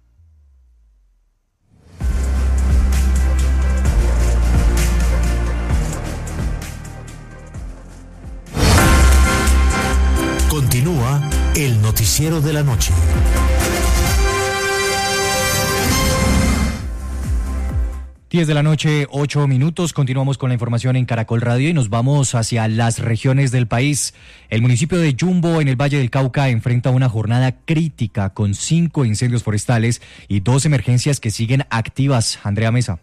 [SPEAKER 10] Continúa el noticiero de la noche.
[SPEAKER 11] diez de la noche, ocho minutos. Continuamos con la información en Caracol Radio y nos vamos hacia las regiones del país. El municipio de Yumbo, en el Valle del Cauca, enfrenta una jornada crítica con cinco incendios forestales y dos emergencias que siguen activas. Andrea Mesa.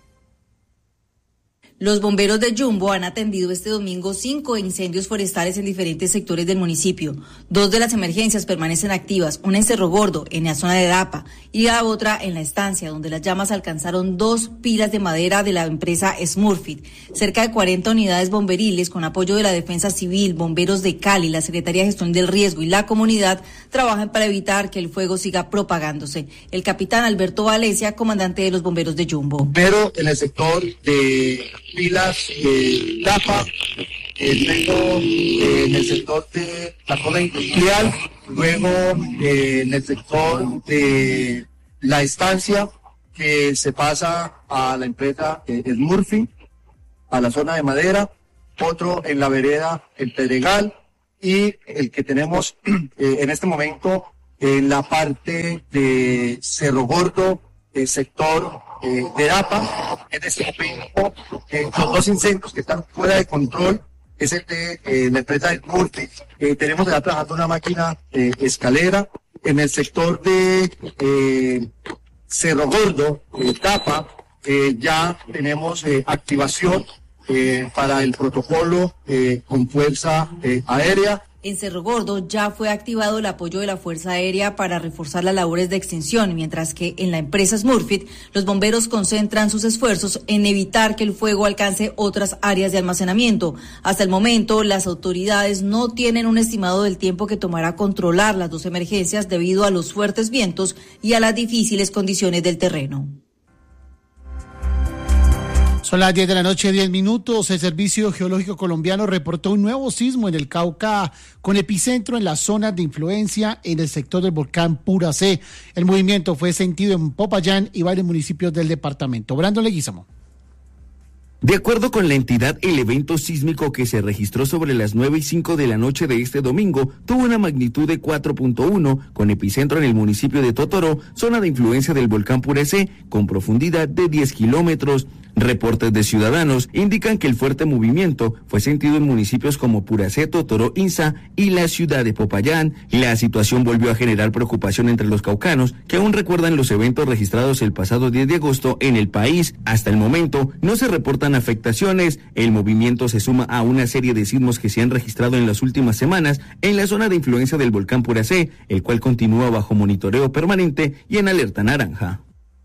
[SPEAKER 16] Los bomberos de Yumbo han atendido este domingo cinco incendios forestales en diferentes sectores del municipio. Dos de las emergencias permanecen activas, una en Cerro Gordo, en la zona de Dapa, y la otra en la estancia, donde las llamas alcanzaron dos pilas de madera de la empresa Smurfit. Cerca de cuarenta unidades bomberiles, con apoyo de la Defensa Civil, bomberos de Cali, la Secretaría de Gestión del Riesgo y la comunidad, trabajan para evitar que el fuego siga propagándose. El capitán Alberto Valencia, comandante de los bomberos de Yumbo.
[SPEAKER 17] Pero en el sector de pilas eh, Dapa, eh, luego eh, en el sector de la zona industrial, luego eh, en el sector de la estancia que se pasa a la empresa eh, Smurfy, a la zona de madera, otro en la vereda El Pedregal y el que tenemos eh, en este momento en la parte de Cerro Gordo, el sector eh, de Dapa. En este momento eh, los dos incendios que están fuera de control es el de eh, la empresa del Murti. Eh, tenemos ya trabajando una máquina eh, escalera. En el sector de eh, Cerro Gordo, eh, Dapa, eh, ya tenemos eh, activación eh, para el protocolo eh, con fuerza eh, aérea.
[SPEAKER 16] En Cerro Gordo ya fue activado el apoyo de la Fuerza Aérea para reforzar las labores de extinción, mientras que en la empresa Smurfit los bomberos concentran sus esfuerzos en evitar que el fuego alcance otras áreas de almacenamiento. Hasta el momento, las autoridades no tienen un estimado del tiempo que tomará controlar las dos emergencias debido a los fuertes vientos y a las difíciles condiciones del terreno.
[SPEAKER 12] Son las diez de la noche, diez minutos. El Servicio Geológico Colombiano reportó un nuevo sismo en el Cauca con epicentro en la zona de influencia en el sector del volcán Puracé. El movimiento fue sentido en Popayán y varios municipios del departamento. Brandon Leguizamo.
[SPEAKER 18] De acuerdo con la entidad, el evento sísmico que se registró sobre las nueve y cinco de la noche de este domingo tuvo una magnitud de cuatro punto uno, con epicentro en el municipio de Totoró, zona de influencia del volcán Puracé, con profundidad de diez kilómetros. Reportes de ciudadanos indican que el fuerte movimiento fue sentido en municipios como Puracé, Totoró, Insa y la ciudad de Popayán. La situación volvió a generar preocupación entre los caucanos, que aún recuerdan los eventos registrados el pasado diez de agosto en el país. Hasta el momento no se reportan afectaciones. El movimiento se suma a una serie de sismos que se han registrado en las últimas semanas en la zona de influencia del volcán Puracé, el cual continúa bajo monitoreo permanente y en alerta naranja.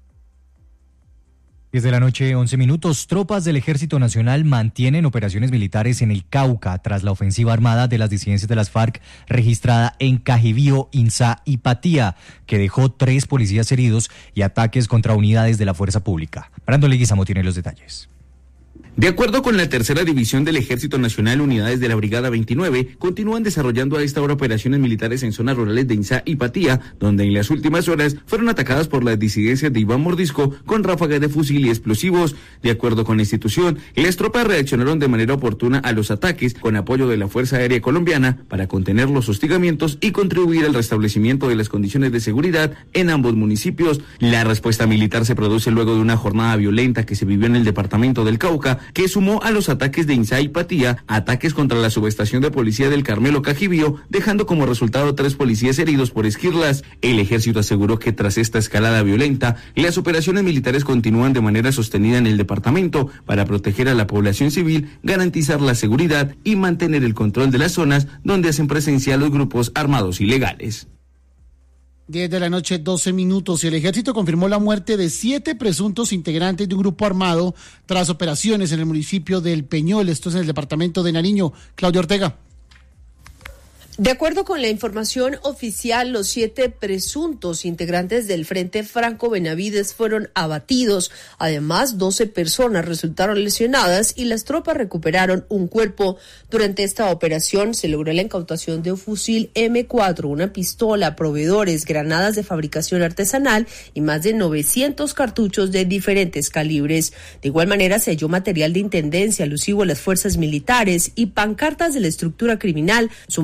[SPEAKER 11] diez de la noche, once minutos. Tropas del Ejército Nacional mantienen operaciones militares en el Cauca tras la ofensiva armada de las disidencias de las FARC registrada en Cajibío, Insa y Patía, que dejó tres policías heridos y ataques contra unidades de la fuerza pública. Brando Leguizamo tiene los detalles.
[SPEAKER 18] De acuerdo con la tercera división del Ejército Nacional, unidades de la Brigada veintinueve continúan desarrollando a esta hora operaciones militares en zonas rurales de Insa y Patía, donde en las últimas horas fueron atacadas por las disidencias de Iván Mordisco con ráfagas de fusil y explosivos. De acuerdo con la institución, las tropas reaccionaron de manera oportuna a los ataques con apoyo de la Fuerza Aérea Colombiana para contener los hostigamientos y contribuir al restablecimiento de las condiciones de seguridad en ambos municipios. La respuesta militar se produce luego de una jornada violenta que se vivió en el departamento del Cauca, que sumó a los ataques de Insa y Patía, ataques contra la subestación de policía del Carmelo Cajibío, dejando como resultado tres policías heridos por esquirlas. El ejército aseguró que tras esta escalada violenta, las operaciones militares continúan de manera sostenida en el departamento para proteger a la población civil, garantizar la seguridad y mantener el control de las zonas donde hacen presencia los grupos armados ilegales.
[SPEAKER 12] diez de la noche, doce minutos. El ejército confirmó la muerte de siete presuntos integrantes de un grupo armado tras operaciones en el municipio del Peñol, esto es en el departamento de Nariño. Claudia Ortega.
[SPEAKER 19] De acuerdo con la información oficial, los siete presuntos integrantes del Frente Franco Benavides fueron abatidos. Además, doce personas resultaron lesionadas y las tropas recuperaron un cuerpo. Durante esta operación se logró la incautación de un fusil eme cuatro, una pistola, proveedores, granadas de fabricación artesanal y más de novecientos cartuchos de diferentes calibres. De igual manera, se halló material de intendencia alusivo a las fuerzas militares y pancartas de la estructura criminal, sumado a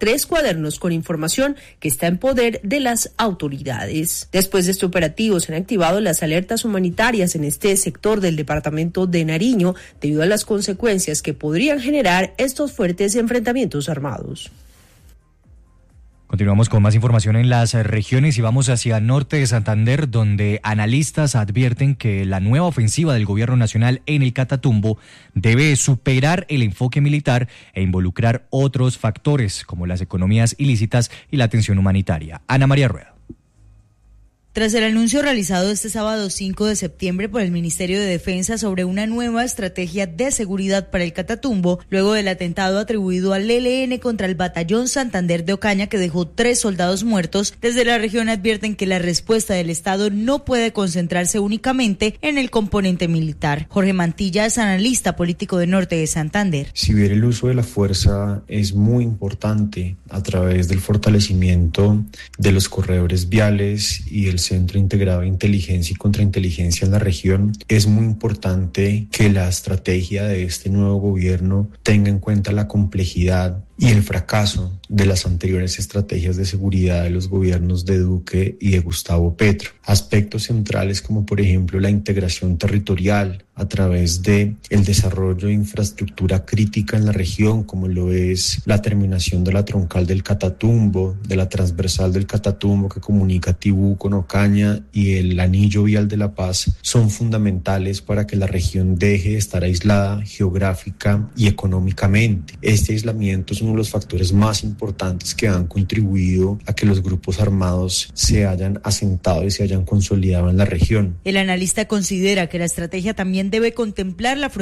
[SPEAKER 19] tres cuadernos con información que está en poder de las autoridades. Después de este operativo se han activado las alertas humanitarias en este sector del departamento de Nariño debido a las consecuencias que podrían generar estos fuertes enfrentamientos armados.
[SPEAKER 11] Continuamos con más información en las regiones y vamos hacia norte de Santander, donde analistas advierten que la nueva ofensiva del gobierno nacional en el Catatumbo debe superar el enfoque militar e involucrar otros factores como las economías ilícitas y la atención humanitaria. Ana María Rueda.
[SPEAKER 20] Tras el anuncio realizado este sábado cinco de septiembre por el Ministerio de Defensa sobre una nueva estrategia de seguridad para el Catatumbo, luego del atentado atribuido al E L N contra el Batallón Santander de Ocaña que dejó tres soldados muertos, desde la región advierten que la respuesta del Estado no puede concentrarse únicamente en el componente militar. Jorge Mantilla es analista político de Norte de Santander.
[SPEAKER 21] Si bien el uso de la fuerza es muy importante a través del fortalecimiento de los corredores viales y el Centro Integrado de Inteligencia y Contrainteligencia en la región, es muy importante que la estrategia de este nuevo gobierno tenga en cuenta la complejidad y el fracaso de las anteriores estrategias de seguridad de los gobiernos de Duque y de Gustavo Petro. Aspectos centrales como por ejemplo la integración territorial a través de el desarrollo de infraestructura crítica en la región, como lo es la terminación de la troncal del Catatumbo, de la transversal del Catatumbo que comunica Tibú con Ocaña y el anillo vial de La Paz, son fundamentales para que la región deje de estar aislada geográfica y económicamente. Este aislamiento es uno de los factores más importantes que han contribuido a que los grupos armados se hayan asentado y se hayan consolidado en la región.
[SPEAKER 20] El analista considera que la estrategia también debe contemplar la